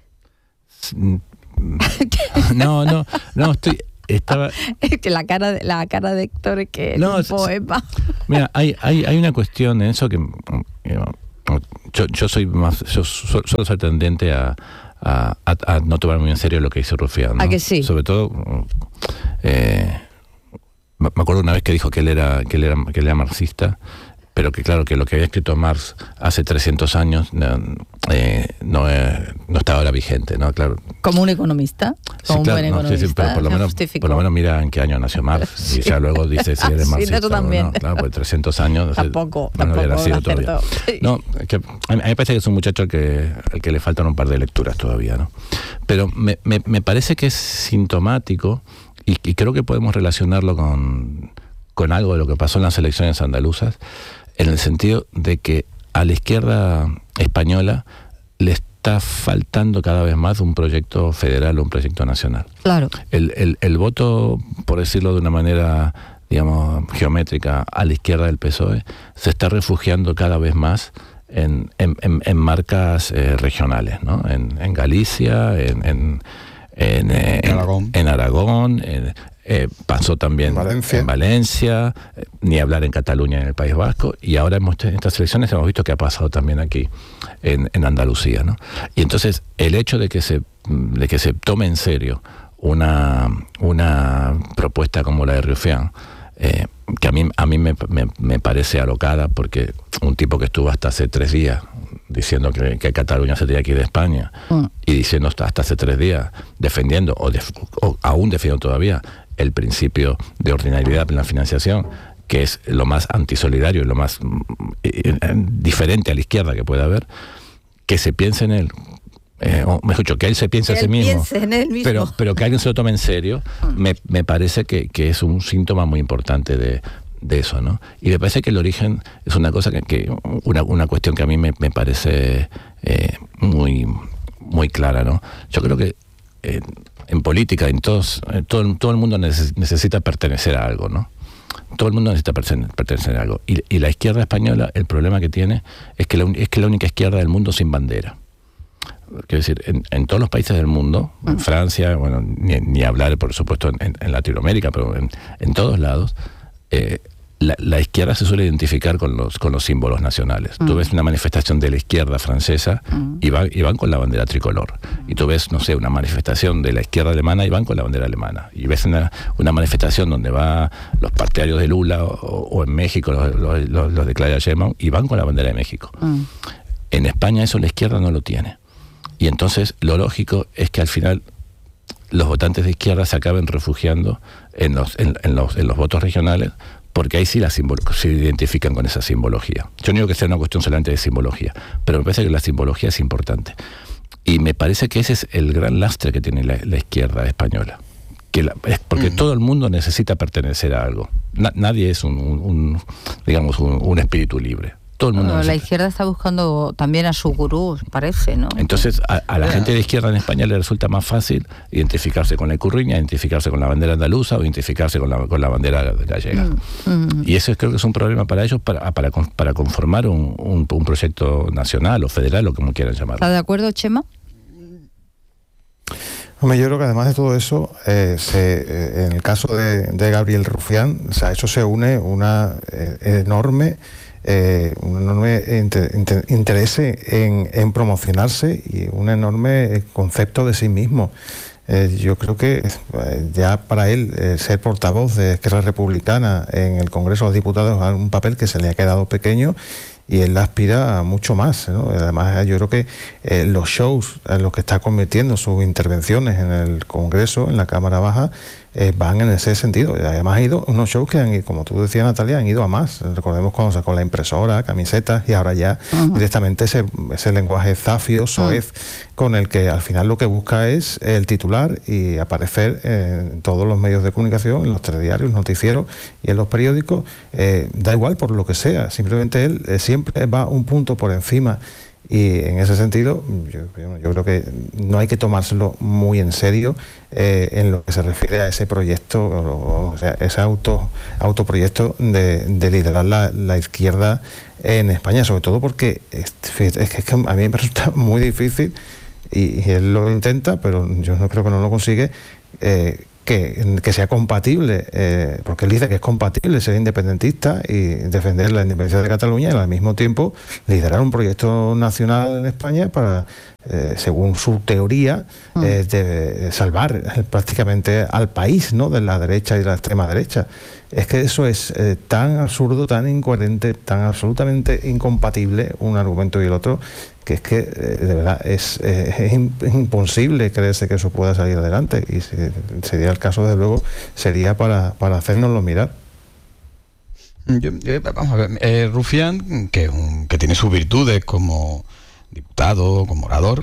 No, no, no, estoy... Estaba...
Es que la cara de, la cara de Héctor es que es
No,
un
es-
poema.
Mira, hay, hay, hay una cuestión en eso que eh, yo, yo soy más, yo su- suelo ser tendente a, a, a- a no tomar muy en serio lo que hizo Rufián, ¿no?
¿A que sí?
Sobre todo, eh, me me acuerdo una vez que dijo que él era, que él era, que él era marxista, pero que claro, que lo que había escrito Marx hace trescientos años no, eh, no, eh, no está ahora vigente, ¿no? Claro.
Como un economista, como
Sí, claro,
un buen
no, sí,
economista.
sí, pero por lo,
se
menos,
justificó.
por lo menos mira en qué año nació Marx
Sí.
y ya luego dice si eres
Sí,
marxista
eso
o
también.
no. Claro, pues trescientos años
Tampoco,
no, no había
tampoco
nacido
lo
todavía.
acertó. Sí.
No, es que a mí me parece que es un muchacho al que, al que le faltan un par de lecturas todavía, ¿no? Pero me, me, me parece que es sintomático y, y creo que podemos relacionarlo con, con algo de lo que pasó en las elecciones andaluzas, en el sentido de que a la izquierda española le está faltando cada vez más un proyecto federal o un proyecto nacional.
Claro.
El, el, el voto, por decirlo de una manera, digamos, geométrica, a la izquierda del P S O E, se está refugiando cada vez más en, en, en, en marcas eh, regionales, ¿no? En, en Galicia, en, en, en, eh, en Aragón, en, Aragón en, eh, pasó también Valencia. en Valencia, eh, ni hablar en Cataluña, en el País Vasco, y ahora hemos, en estas elecciones hemos visto que ha pasado también aquí, en, en Andalucía, ¿no? Y entonces el hecho de que se, de que se tome en serio una, una propuesta como la de Rufián, eh, que a mí, a mí me, me, me parece alocada, porque un tipo que estuvo hasta hace tres días diciendo que, que Cataluña se tenía que ir de España, mm. y diciendo hasta, hasta hace tres días, defendiendo, o, def, o aún defendiendo todavía, el principio de ordinariedad en la financiación, que es lo más antisolidario y lo más eh, eh, diferente a la izquierda que pueda haber, que se piense en él, eh, o mejor dicho, que él se piense
Que
a sí
él
mismo,
piense en él mismo.
Pero, pero que alguien se lo tome en serio, me, me parece que, que es un síntoma muy importante de, de eso, ¿no? Y me parece que el origen es una cosa que, que una, una cuestión que a mí me, me parece eh, muy, muy clara, ¿no? Yo creo que eh, en política, en todos, en todo, todo el mundo neces, necesita pertenecer a algo, ¿no? Todo el mundo necesita pertenecer a algo. Y, y la izquierda española, el problema que tiene es que la, es que la única izquierda del mundo sin bandera. Quiero decir, en, en todos los países del mundo, en Francia, bueno, ni, ni hablar, por supuesto, en, en Latinoamérica, pero en, en todos lados, eh, la, la izquierda se suele identificar con los, con los símbolos nacionales. Mm. Tú ves una manifestación de la izquierda francesa mm. y, va, y van con la bandera tricolor. Y tú ves, no sé, una manifestación de la izquierda alemana y van con la bandera alemana. Y ves una, una manifestación donde van los partidarios de Lula o, o en México los, los, los, los de Claudia Sheinbaum y van con la bandera de México. Mm. En España eso la izquierda no lo tiene. Y entonces lo lógico es que al final los votantes de izquierda se acaben refugiando en los, en, en los, en los votos regionales, porque ahí sí la simbolo- se identifican con esa simbología. Yo no digo que sea una cuestión solamente de simbología, pero me parece que la simbología es importante. Y me parece que ese es el gran lastre que tiene la, la izquierda española. Que la, es porque uh-huh. todo el mundo necesita pertenecer a algo. Na, nadie es un, un, un digamos, un, un espíritu libre. Todo el mundo
bueno, la izquierda está buscando también a su gurú, parece, ¿no?
Entonces, a, a la yeah. gente de izquierda en España le resulta más fácil identificarse con la Icurriña, identificarse con la bandera andaluza o identificarse con la, con la bandera gallega. Mm, mm. Y eso es, creo que es un problema para ellos para, para, para conformar un, un, un proyecto nacional o federal o como quieran llamarlo.
¿Está de acuerdo, Chema?
Hombre, yo creo que además de todo eso, eh, se, eh, en el caso de, de Gabriel Rufián, o sea, eso se une una eh, enorme eh, un enorme inter, inter, interés en, en promocionarse y un enorme concepto de sí mismo. Eh, yo creo que eh, ya para él eh, ser portavoz de Esquerra Republicana en el Congreso de los Diputados es un papel que se le ha quedado pequeño y él aspira a mucho más, ¿no? Además, yo creo que eh, los shows en los que está convirtiendo sus intervenciones en el Congreso, en la Cámara Baja, eh, van en ese sentido. Además, ha ido unos shows que han ido, como tú decías, Natalia, han ido a más. Recordemos cuando sacó la impresora, camisetas, y ahora ya uh-huh. directamente ese, ese lenguaje zafio, soez, uh-huh. con el que al final lo que busca es el titular y aparecer en todos los medios de comunicación, en los telediarios, noticieros y en los periódicos. Eh, da igual por lo que sea, simplemente él eh, siempre va un punto por encima. Y en ese sentido, yo, yo creo que no hay que tomárselo muy en serio eh, en lo que se refiere a ese proyecto, o, o sea, ese auto autoproyecto de, de liderar la, la izquierda en España, sobre todo porque es, es, que, es que a mí me resulta muy difícil, y, y él lo intenta, pero yo no creo que no lo consigue, eh, Que, que sea compatible, eh, porque él dice que es compatible ser independentista y defender la independencia de Cataluña y al mismo tiempo liderar un proyecto nacional en España para, eh, según su teoría, eh, de salvar prácticamente al país, ¿no?, de la derecha y de la extrema derecha. Es que eso es eh, tan absurdo, tan incoherente, tan absolutamente incompatible un argumento y el otro, que es que eh, de verdad es, eh, es imposible creerse que eso pueda salir adelante, y si sería el caso, desde luego, sería para, para hacérnoslo mirar.
Yo, eh, vamos a ver, eh, Rufián, que, un, que tiene sus virtudes como diputado, como orador,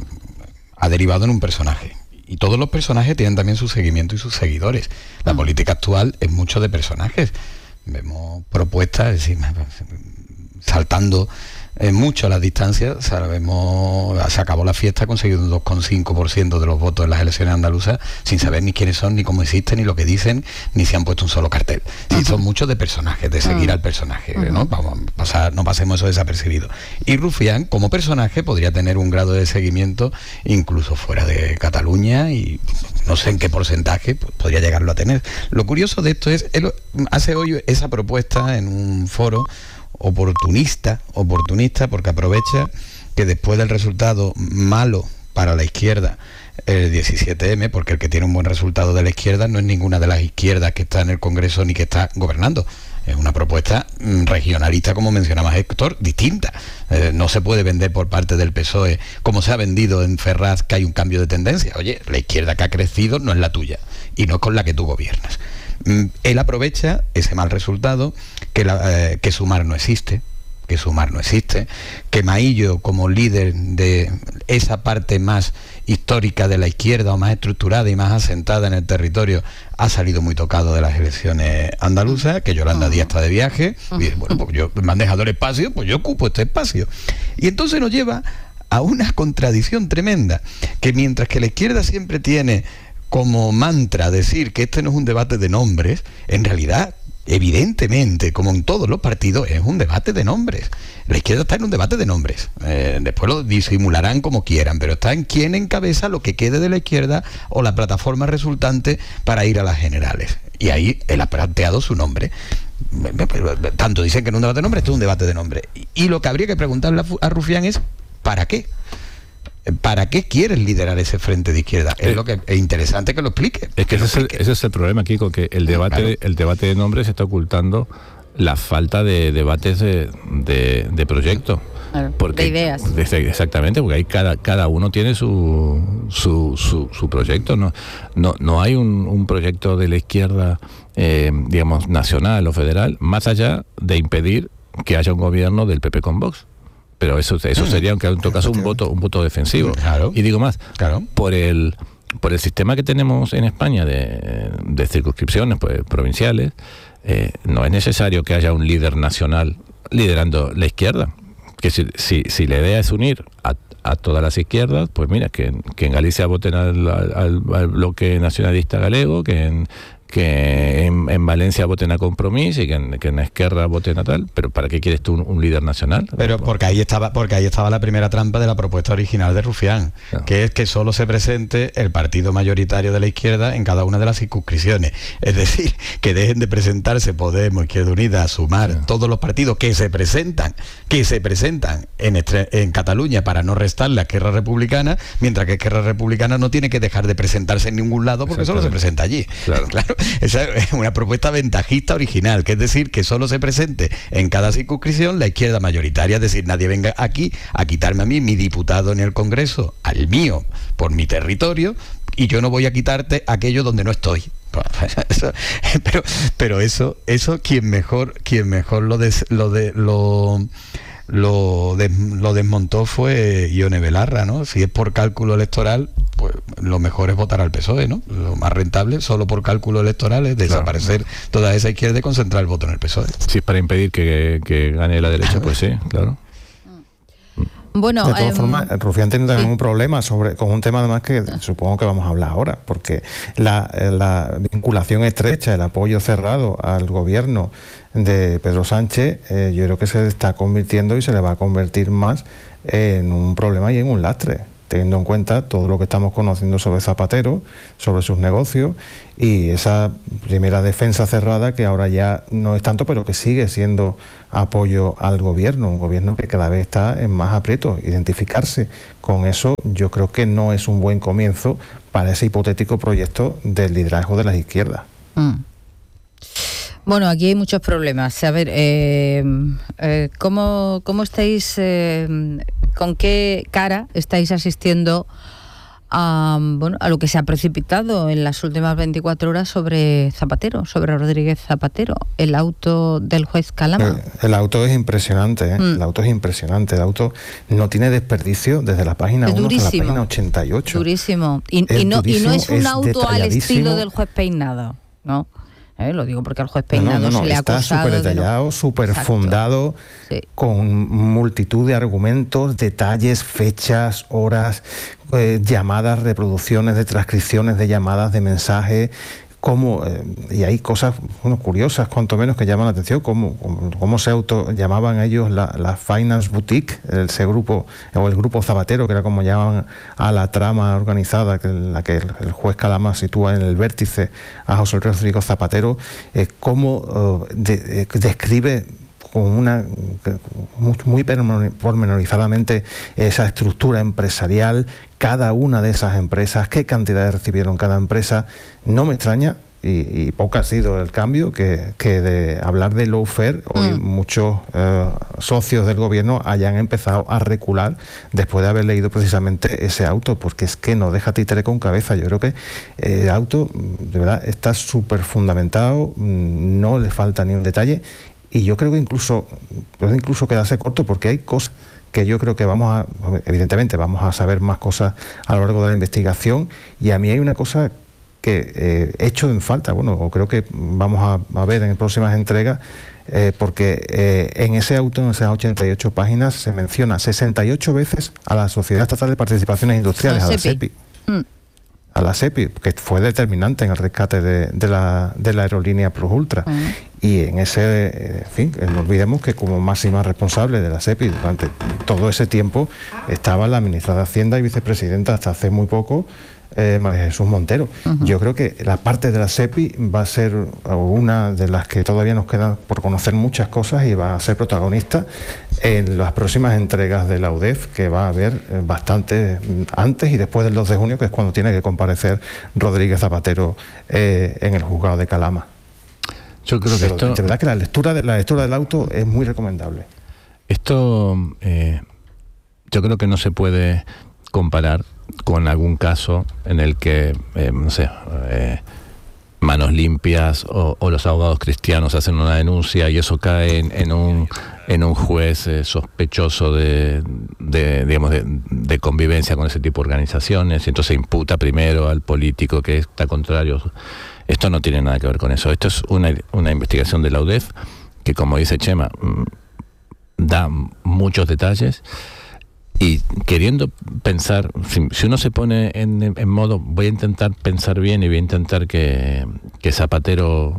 ha derivado en un personaje. Y todos los personajes tienen también su seguimiento y sus seguidores. La mm. política actual es mucho de personajes. Vemos propuestas, es decir, saltando eh, mucho las distancias. Sabemos, se acabó la fiesta, ha conseguido un dos coma cinco por ciento de los votos en las elecciones andaluzas, sin saber ni quiénes son, ni cómo existen, ni lo que dicen, ni si han puesto un solo cartel. Sí, uh-huh. son muchos de personajes, de seguir uh-huh. al personaje, uh-huh. ¿no? Vamos a pasar, no pasemos eso desapercibido. Y Rufián, como personaje, podría tener un grado de seguimiento incluso fuera de Cataluña, y no sé en qué porcentaje pues, podría llegarlo a tener. Lo curioso de esto es, él hace hoy esa propuesta en un foro oportunista, oportunista porque aprovecha que después del resultado malo para la izquierda el diecisiete eme, porque el que tiene un buen resultado de la izquierda no es ninguna de las izquierdas que está en el Congreso ni que está gobernando. Es una propuesta regionalista, como mencionaba Héctor, distinta. Eh, no se puede vender por parte del P S O E, como se ha vendido en Ferraz, que hay un cambio de tendencia. Oye, la izquierda que ha crecido no es la tuya, y no es con la que tú gobiernas. Mm, él aprovecha ese mal resultado, que, la, eh, que Sumar no existe, que Sumar no existe, que Maillo, como líder de esa parte más histórica de la izquierda, o más estructurada y más asentada en el territorio, ha salido muy tocado de las elecciones andaluzas, que Yolanda Díaz está de viaje, y dice, bueno, pues yo me han dejado el espacio, pues yo ocupo este espacio. Y entonces nos lleva a una contradicción tremenda, que mientras que la izquierda siempre tiene como mantra decir que este no es un debate de nombres, en realidad, evidentemente, como en todos los partidos, es un debate de nombres. La izquierda está en un debate de nombres. Eh, después lo disimularán como quieran, pero está en quién encabeza lo que quede de la izquierda o la plataforma resultante para ir a las generales. Y ahí él ha planteado su nombre. Tanto dicen que no es un debate de nombres, esto es un debate de nombres. Y, y lo que habría que preguntarle a, a Rufián es, ¿para qué? ¿Para qué quieres liderar ese frente de izquierda? Es eh, lo que es interesante que lo explique.
Es que, que ese, es el, ese es el problema, Kiko, que el debate, claro. el debate de nombres está ocultando la falta de debates de, de, de proyecto.
Claro, porque, de ideas.
De, exactamente, porque ahí cada, cada uno tiene su, su, su, su proyecto. No, no, no hay un, un proyecto de la izquierda, eh, digamos, nacional o federal, más allá de impedir que haya un gobierno del P P con Vox. Pero eso, eso sería, aunque en todo caso, un voto, un voto defensivo.
Claro.
Y digo más,
claro.
por el por el sistema que tenemos en España de, de circunscripciones pues, provinciales, eh, no es necesario que haya un líder nacional liderando la izquierda. Que si, si, si la idea es unir a, a todas las izquierdas, pues mira, que, que en Galicia voten al, al, al bloque nacionalista galego, que en que en, en Valencia voten a Compromís y que en, que en Esquerra voten a tal, pero ¿para qué quieres tú un, un líder nacional?
Pero porque ahí estaba porque ahí estaba la primera trampa de la propuesta original de Rufián, no. que es que solo se presente el partido mayoritario de la izquierda en cada una de las circunscripciones. Es decir, que dejen de presentarse Podemos, Izquierda Unida, Sumar, no. todos los partidos que se presentan, que se presentan en, estre- en Cataluña para no restarle a Esquerra Republicana, mientras que Esquerra Republicana no tiene que dejar de presentarse en ningún lado porque solo se presenta allí. Claro. claro. Esa es una propuesta ventajista original, que es decir, que solo se presente en cada circunscripción la izquierda mayoritaria, es decir, nadie venga aquí a quitarme a mí mi diputado en el Congreso, al mío, por mi territorio, y yo no voy a quitarte aquello donde no estoy. Eso, pero pero eso eso quien mejor quien mejor lo des, lo de lo Lo, des, lo desmontó fue Ione Belarra, ¿no? Si es por cálculo electoral, pues lo mejor es votar al P S O E, ¿no? Lo más rentable, solo por cálculo electoral, es desaparecer claro. toda esa izquierda y concentrar el voto en el P S O E.
Si es para impedir que, que gane la derecha, pues sí, claro.
Bueno,
de todas
eh,
formas, Rufián tiene también
sí.
un problema sobre con un tema además que supongo que vamos a hablar ahora, porque la, la vinculación estrecha, el apoyo cerrado al gobierno de Pedro Sánchez, eh, yo creo que se está convirtiendo y se le va a convertir más en un problema y en un lastre, teniendo en cuenta todo lo que estamos conociendo sobre Zapatero, sobre sus negocios y esa primera defensa cerrada que ahora ya no es tanto, pero que sigue siendo apoyo al gobierno, un gobierno que cada vez está en más aprietos. Identificarse con eso yo creo que no es un buen comienzo para ese hipotético proyecto del liderazgo de las izquierdas.
Mm. Bueno, aquí hay muchos problemas. A ver, eh, eh, ¿cómo, cómo estáis, eh, con qué cara estáis asistiendo a, bueno, a lo que se ha precipitado en las últimas veinticuatro horas sobre Zapatero, sobre Rodríguez Zapatero, el auto del juez Calama?
El, el auto es impresionante, ¿eh? Mm. El auto es impresionante. El auto no tiene desperdicio desde la página uno hasta la página ochenta y ocho.
Durísimo. Y, y, no, y no es un es auto al estilo del juez Peinado, ¿no? Eh, lo digo porque al juez Peinado no, no, no,
se
le ha acusado.
Está súper detallado, súper fundado, sí. con multitud de argumentos, detalles, fechas, horas, eh, llamadas, reproducciones de transcripciones de llamadas, de mensajes. Cómo, eh, y hay cosas bueno, curiosas, cuanto menos, que llaman la atención, cómo, cómo, cómo se auto llamaban ellos la, la Finance Boutique, ese grupo, o el grupo Zapatero, que era como llamaban a la trama organizada, que la que el, el juez Calama sitúa en el vértice a José Rodríguez Zapatero, eh, cómo eh, de, de, describe con una muy, muy pormenorizadamente esa estructura empresarial, cada una de esas empresas, qué cantidades recibieron cada empresa. No me extraña, y, y poco ha sido el cambio, que, que de hablar de lawfare, mm. hoy muchos eh, socios del gobierno hayan empezado a recular después de haber leído precisamente ese auto, porque es que no deja títere con cabeza. Yo creo que el auto, de verdad, está súper fundamentado, no le falta ni un detalle. Y yo creo que incluso puede incluso quedarse corto, porque hay cosas que yo creo que vamos a, evidentemente vamos a saber más cosas a lo largo de la investigación, y a mí hay una cosa que eh, he hecho en falta, bueno, o creo que vamos a, a ver en próximas entregas, eh, porque eh, en ese auto, en esas ochenta y ocho páginas, se menciona sesenta y ocho veces a la Sociedad Estatal de Participaciones Industriales, a la SEPI. Mm. a la SEPI, que fue determinante en el rescate de, de, la, de la aerolínea Plus Ultra. Uh-huh. Y en ese, en fin, no olvidemos que como máxima responsable de la SEPI durante todo ese tiempo estaba la ministra de Hacienda y vicepresidenta hasta hace muy poco, eh, María Jesús Montero. Uh-huh. Yo creo que la parte de la SEPI va a ser una de las que todavía nos quedan por conocer muchas cosas, y va a ser protagonista en las próximas entregas de la U D E F, que va a haber bastante antes y después del dos de junio, que es cuando tiene que comparecer Rodríguez Zapatero eh, en el juzgado de Calama.
Yo creo que
Pero,
esto...
de verdad que la lectura, de, la lectura del auto es muy recomendable.
Esto eh, yo creo que no se puede comparar con algún caso en el que, eh, no sé, eh, Manos Limpias o, o los abogados cristianos hacen una denuncia y eso cae en, en un en un juez eh, sospechoso de, de digamos de, de convivencia con ese tipo de organizaciones, y entonces imputa primero al político que está contrario. Esto no tiene nada que ver con eso. Esto es una, una investigación de la U D E F que, como dice Chema, da muchos detalles. Y queriendo pensar, si, si uno se pone en, en modo, voy a intentar pensar bien y voy a intentar que, que Zapatero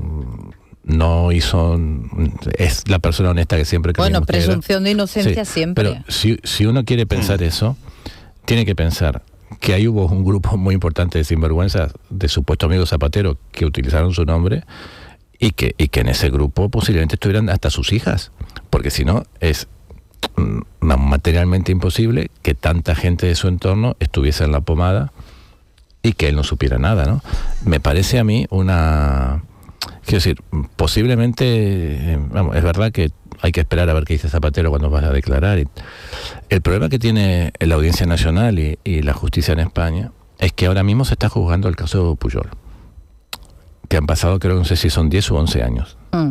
no hizo, es la persona honesta que siempre creímos.
Bueno, presunción de inocencia sí, siempre.
Pero si, si uno quiere pensar eso, tiene que pensar que ahí hubo un grupo muy importante de sinvergüenzas de supuesto amigo Zapatero que utilizaron su nombre y que, y que en ese grupo posiblemente estuvieran hasta sus hijas, porque si no es materialmente imposible que tanta gente de su entorno estuviese en la pomada y que él no supiera nada, ¿no? Me parece a mí una... Quiero decir, posiblemente, vamos, es verdad que hay que esperar a ver qué dice Zapatero cuando vaya a declarar. El problema que tiene la Audiencia Nacional y, y la justicia en España es que ahora mismo se está juzgando el caso de Pujol, que han pasado, creo, no sé si son diez u once años. Mm.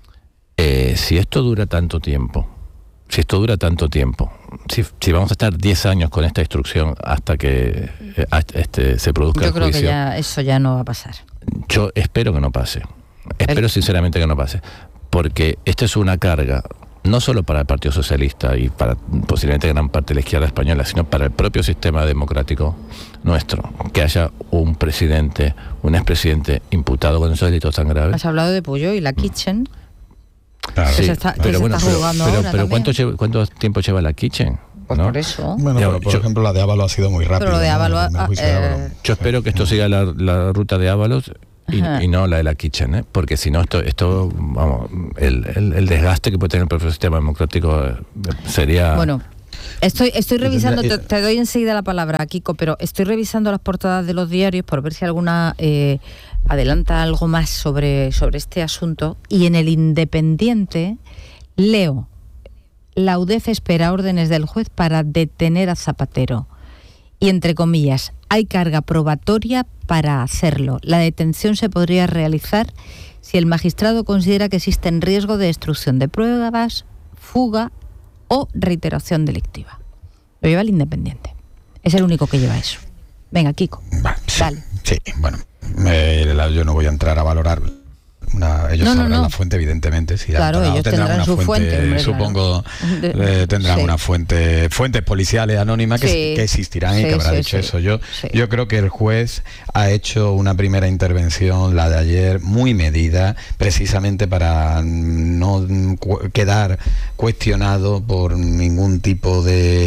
Eh, si esto dura tanto tiempo, si esto dura tanto tiempo, si, si vamos a estar diez años con esta instrucción hasta que eh, este, se produzca el juicio...
Yo creo que ya, eso ya no va a pasar.
Yo espero que no pase. Espero el... sinceramente que no pase. Porque esta es una carga, no solo para el Partido Socialista y para posiblemente gran parte de la izquierda española, sino para el propio sistema democrático nuestro, que haya un presidente, un expresidente imputado con esos delitos tan graves.
Has hablado de Pujol y la Kitchen.
Claro,
que
sí,
se está, que
pero
se
bueno,
está
pero,
jugando
pero,
ahora
pero ¿cuánto,
también.
lleva, ¿cuánto tiempo lleva la Kitchen?
Pues
¿no?
por eso.
Bueno,
Yo,
pero por
yo,
ejemplo, la de Ábalos ha sido muy rápida.
Pero lo de Ábalos...
¿no?
Eh,
yo espero que esto siga la, la ruta de Ábalos y, y no la de la Kitchen, ¿eh? Porque si no, esto, esto vamos, el, el, el desgaste que puede tener el propio sistema democrático sería...
Bueno, estoy, estoy revisando, te, te doy enseguida la palabra, Kiko, pero estoy revisando las portadas de los diarios por ver si alguna eh, adelanta algo más sobre, sobre este asunto. Y en el Independiente leo: la U D E F espera órdenes del juez para detener a Zapatero. Y entre comillas, hay carga probatoria para hacerlo. La detención se podría realizar si el magistrado considera que existe en riesgo de destrucción de pruebas, fuga o reiteración delictiva. Lo lleva el Independiente. Es el único que lleva eso. Venga, Kiko.
Va, sí,
dale.
Sí, bueno, me, yo no voy a entrar a valorar. Una, ellos no, sabrán no, no. la fuente, evidentemente. Si
claro, ellos tendrán, tendrán una su fuente, fuente hombre,
supongo, claro. eh, tendrán sí. una fuente, fuentes policiales anónimas que, sí. que existirán sí, y que habrá sí, dicho sí. eso. Yo, sí. yo creo que el juez ha hecho una primera intervención, la de ayer, muy medida, precisamente para no cu- quedar cuestionado por ningún tipo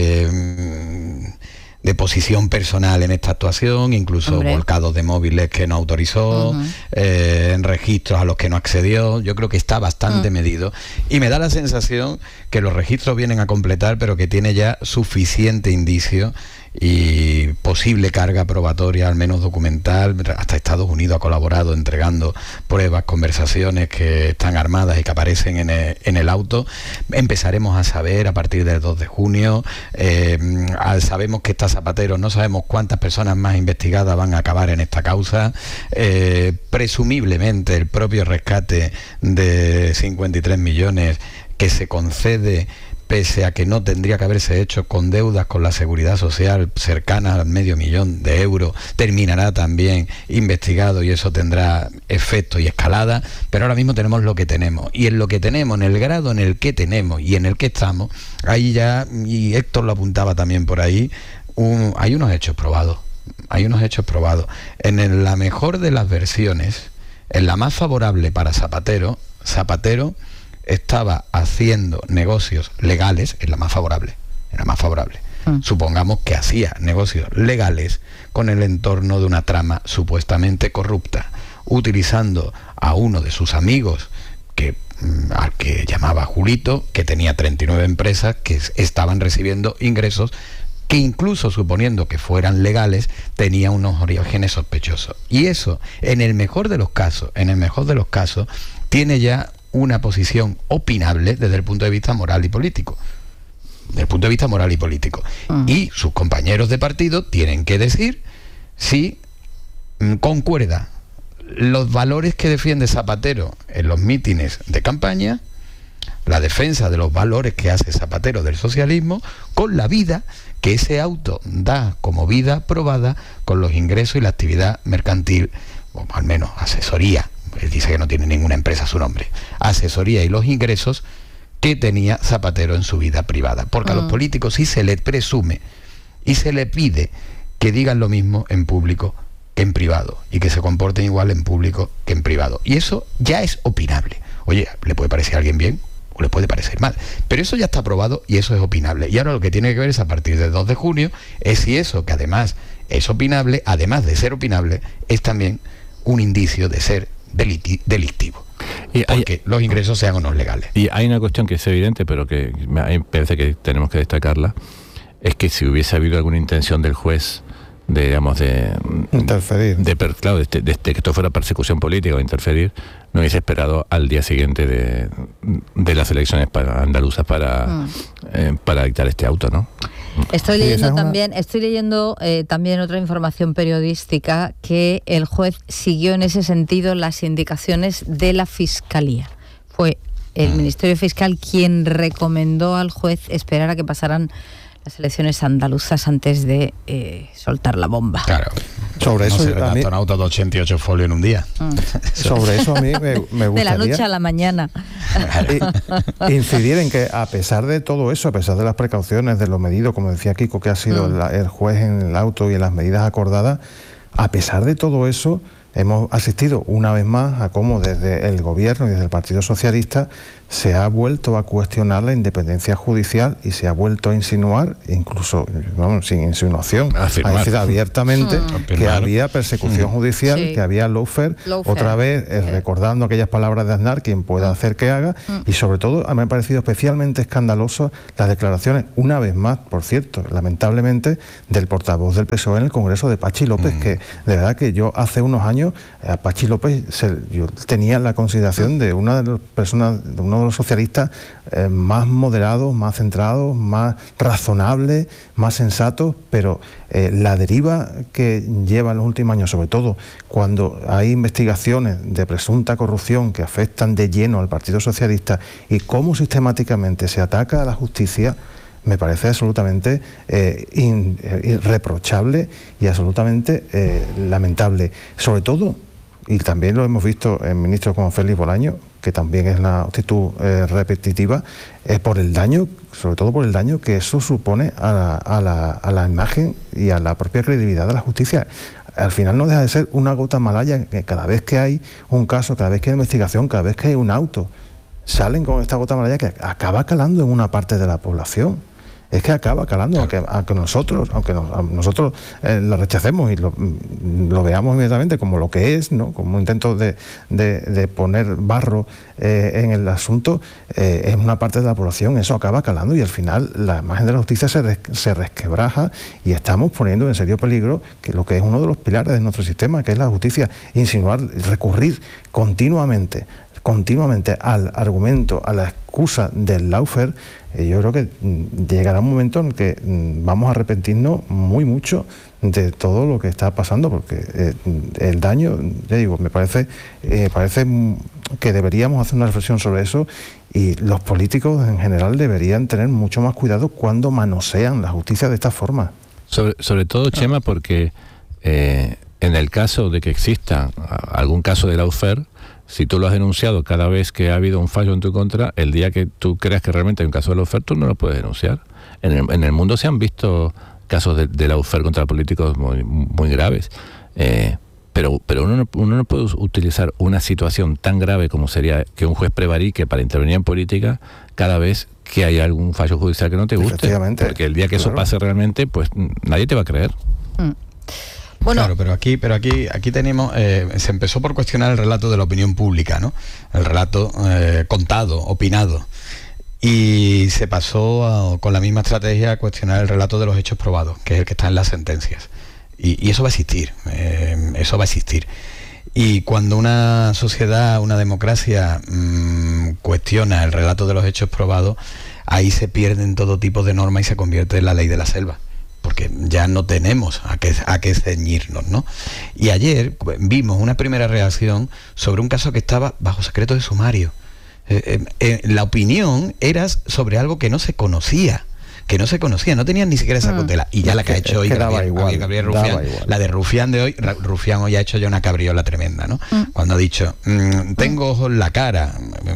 de... de posición personal en esta actuación, incluso Hombre. volcados de móviles que no autorizó, uh-huh. eh, en registros a los que no accedió. Yo creo que está bastante uh-huh. medido y me da la sensación que los registros vienen a completar, pero que tiene ya suficiente indicio y posible carga probatoria, al menos documental. Hasta Estados Unidos ha colaborado entregando pruebas, conversaciones que están armadas y que aparecen en el, en el auto. Empezaremos a saber a partir del dos de junio. Eh, sabemos que está Zapatero, no sabemos cuántas personas más investigadas van a acabar en esta causa. Eh, presumiblemente el propio rescate de cincuenta y tres millones que se concede, pese a que no tendría que haberse hecho, con deudas con la Seguridad Social cercanas al medio millón de euros, terminará también investigado y eso tendrá efecto y escalada. Pero ahora mismo tenemos lo que tenemos, y en lo que tenemos, en el grado en el que tenemos y en el que estamos, ahí ya, y Héctor lo apuntaba también por ahí, un, hay unos hechos probados, hay unos hechos probados. En el, la mejor de las versiones, en la más favorable para Zapatero, Zapatero estaba haciendo negocios legales, en la más favorable, en la más favorable. Mm. Supongamos que hacía negocios legales con el entorno de una trama supuestamente corrupta, utilizando a uno de sus amigos, que al que llamaba Julito, que tenía treinta y nueve empresas que estaban recibiendo ingresos que, incluso suponiendo que fueran legales, tenía unos orígenes sospechosos. Y eso, en el mejor de los casos, en el mejor de los casos, tiene ya una posición opinable desde el punto de vista moral y político. Desde el punto de vista moral y político. Uh-huh. Y sus compañeros de partido tienen que decir si mm, concuerda los valores que defiende Zapatero en los mítines de campaña, la defensa de los valores que hace Zapatero del socialismo, con la vida que ese auto da como vida probada, con los ingresos y la actividad mercantil, o al menos asesoría. Él dice que no tiene ninguna empresa a su nombre. Asesoría y los ingresos que tenía Zapatero en su vida privada. Porque mm. a los políticos sí se les presume y se les pide que digan lo mismo en público
que en privado, y que se comporten igual en público que en privado. Y eso ya es opinable. Oye, le puede parecer a alguien bien o le puede parecer mal, pero eso ya está aprobado y eso es opinable. Y ahora lo que tiene que ver es, a partir del dos de junio, es si eso, que además es opinable, además de ser opinable, es también un indicio de ser deliti- delictivo. Y porque hay, los ingresos sean o no legales.
Y hay una cuestión que es evidente, pero que me parece que tenemos que destacarla, es que si hubiese habido alguna intención del juez de, digamos, de
interferir,
de, de, claro, de, de, de que esto fuera persecución política o interferir, no hubiese esperado al día siguiente de, de las elecciones para andaluzas para, mm. eh, para dictar este auto, ¿no?
Estoy leyendo sí, también, una... estoy leyendo eh, también otra información periodística, que el juez siguió en ese sentido las indicaciones de la Fiscalía. Fue el mm. Ministerio Fiscal quien recomendó al juez esperar a que pasaran las elecciones andaluzas antes de eh, soltar la bomba.
Claro.
Sobre
no
eso,
se redacta un auto de ochenta y ocho folios en un día.
Mm. Sobre eso a mí me, me gustaría...
De la noche a la mañana.
Incidir en que, a pesar de todo eso, a pesar de las precauciones, de lo medido, como decía Kiko, que ha sido mm. el, el juez en el auto y en las medidas acordadas, a pesar de todo eso, hemos asistido una vez más a cómo desde el gobierno y desde el Partido Socialista se ha vuelto a cuestionar la independencia judicial y se ha vuelto a insinuar, incluso bueno, sin insinuación, a decir abiertamente mm. que había persecución mm. judicial, sí. que había lawfare, lawfare. Otra vez eh, recordando aquellas palabras de Aznar, quien pueda mm. hacer que haga, mm. y sobre todo a mí me ha parecido especialmente escandaloso las declaraciones, una vez más, por cierto, lamentablemente, del portavoz del P S O E en el Congreso, de Pachi López, mm. que de verdad que yo hace unos años a Pachi López se, yo tenía la consideración de una de las personas, de uno de los socialistas eh, más moderados, más centrados, más razonables, más sensatos, pero eh, la deriva que lleva en los últimos años, sobre todo cuando hay investigaciones de presunta corrupción que afectan de lleno al Partido Socialista y cómo sistemáticamente se ataca a la justicia, me parece absolutamente eh, in, eh, irreprochable y absolutamente eh, lamentable. Sobre todo, y también lo hemos visto en ministros como Félix Bolaño, que también es una actitud eh, repetitiva, es por el daño, sobre todo por el daño que eso supone a la, a, la, a la imagen y a la propia credibilidad de la justicia. Al final no deja de ser una gota malaya, que cada vez que hay un caso, cada vez que hay investigación, cada vez que hay un auto, salen con esta gota malaya que acaba calando en una parte de la población. Es que acaba calando, aunque, aunque nosotros, aunque nos, nosotros eh, lo rechacemos y lo, lo veamos inmediatamente como lo que es, ¿no? Como un intento de, de, de poner barro eh, en el asunto, eh, es una parte de la población, eso acaba calando y al final la imagen de la justicia se, res, se resquebraja y estamos poniendo en serio peligro que lo que es uno de los pilares de nuestro sistema, que es la justicia, insinuar, recurrir continuamente continuamente al argumento, a la excusa del lawfare. Eh, yo creo que mm, llegará un momento en que mm, vamos a arrepentirnos muy mucho de todo lo que está pasando, porque eh, el daño, ya digo, me parece, eh, parece que deberíamos hacer una reflexión sobre eso y los políticos en general deberían tener mucho más cuidado cuando manosean la justicia de esta forma.
Sobre, sobre todo, Chema, porque eh, en el caso de que exista algún caso de lawfare, si tú lo has denunciado cada vez que ha habido un fallo en tu contra, el día que tú creas que realmente hay un caso de lawfare, tú no lo puedes denunciar. En el, en el mundo se han visto casos de, de lawfare contra políticos muy, muy graves, eh, pero, pero uno, no, uno no puede utilizar una situación tan grave como sería que un juez prevarique para intervenir en política cada vez que hay algún fallo judicial que no te guste, porque el día que claro. eso pase realmente, pues nadie te va a creer.
Mm. Bueno.
Claro, pero aquí, pero aquí, aquí tenemos, eh, se empezó por cuestionar el relato de la opinión pública, ¿no? El relato eh, contado, opinado. Y se pasó a, con la misma estrategia a cuestionar el relato de los hechos probados, que es el que está en las sentencias. Y, y eso va a existir, eh, eso va a existir. Y cuando una sociedad, una democracia mmm, cuestiona el relato de los hechos probados, ahí se pierden todo tipo de normas y se convierte en la ley de la selva, porque ya no tenemos a qué, a qué ceñirnos, ¿no? Y ayer vimos una primera reacción sobre un caso que estaba bajo secreto de sumario. Eh, eh, eh, la opinión era sobre algo que no se conocía, que no se conocía, no tenían ni siquiera esa cautela. Y ya la que ha hecho hoy Gabriel, Gabriel Rufián, la de Rufián de hoy, Rufián hoy ha hecho ya una cabriola tremenda, ¿no? Mm. Cuando ha dicho, mmm, tengo ojos en la cara,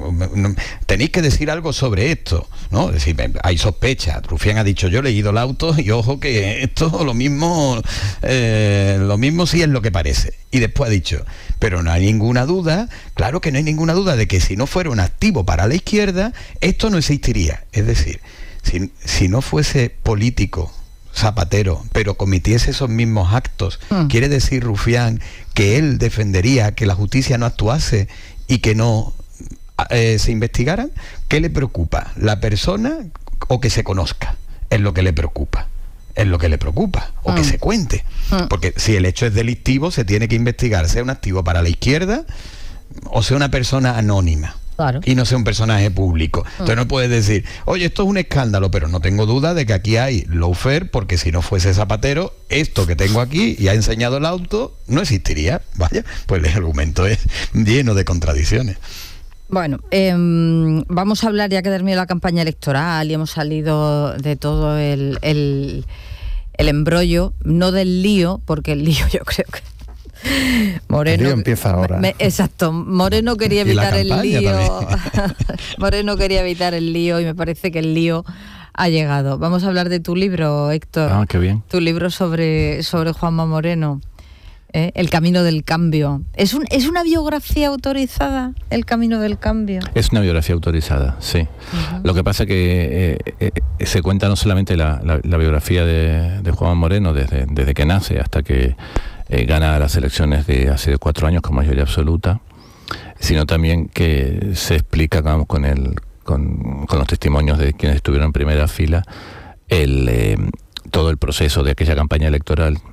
tenéis que decir algo sobre esto, ¿no? Es decir, hay sospechas. Rufián ha dicho, yo he leído el auto y ojo que esto lo mismo, eh, lo mismo sí es lo que parece. Y después ha dicho, pero no hay ninguna duda, claro que no hay ninguna duda de que si no fuera un activo para la izquierda, esto no existiría. Es decir, si, si no fuese político Zapatero, pero cometiese esos mismos actos, mm. quiere decir Rufián que él defendería que la justicia no actuase y que no eh, se investigaran. ¿Qué le preocupa? ¿La persona o que se conozca? Es lo que le preocupa. Es lo que le preocupa, o mm. que se cuente. Mm. Porque si el hecho es delictivo, se tiene que investigar, sea un activo para la izquierda o sea una persona anónima. Claro. Y no sea un personaje público. Mm. Entonces no puedes decir, oye, esto es un escándalo, pero no tengo duda de que aquí hay lawfare, porque si no fuese Zapatero, esto que tengo aquí y ha enseñado el auto, no existiría. Vaya, pues el argumento es lleno de contradicciones.
Bueno, eh, vamos a hablar, ya que terminó la campaña electoral y hemos salido de todo el, el, el embrollo, no del lío, porque el lío yo creo que Moreno,
el lío empieza ahora.
Me, exacto, Moreno quería evitar el lío. Moreno quería evitar el lío y me parece que el lío ha llegado. Vamos a hablar de tu libro, Héctor.
Ah, qué bien.
Tu libro sobre, sobre Juanma Moreno. ¿Eh? El camino del cambio. ¿Es, un, ¿Es una biografía autorizada, El camino del cambio?
Es una biografía autorizada, sí. Uh-huh. Lo que pasa es que eh, eh, se cuenta no solamente la, la, la biografía de, de Juanma Moreno desde, desde que nace hasta que eh, gana las elecciones de hace cuatro años con mayoría absoluta, sino también que se explica, digamos, con, el, con, con los testimonios de quienes estuvieron en primera fila, el, eh, todo el proceso de aquella campaña electoral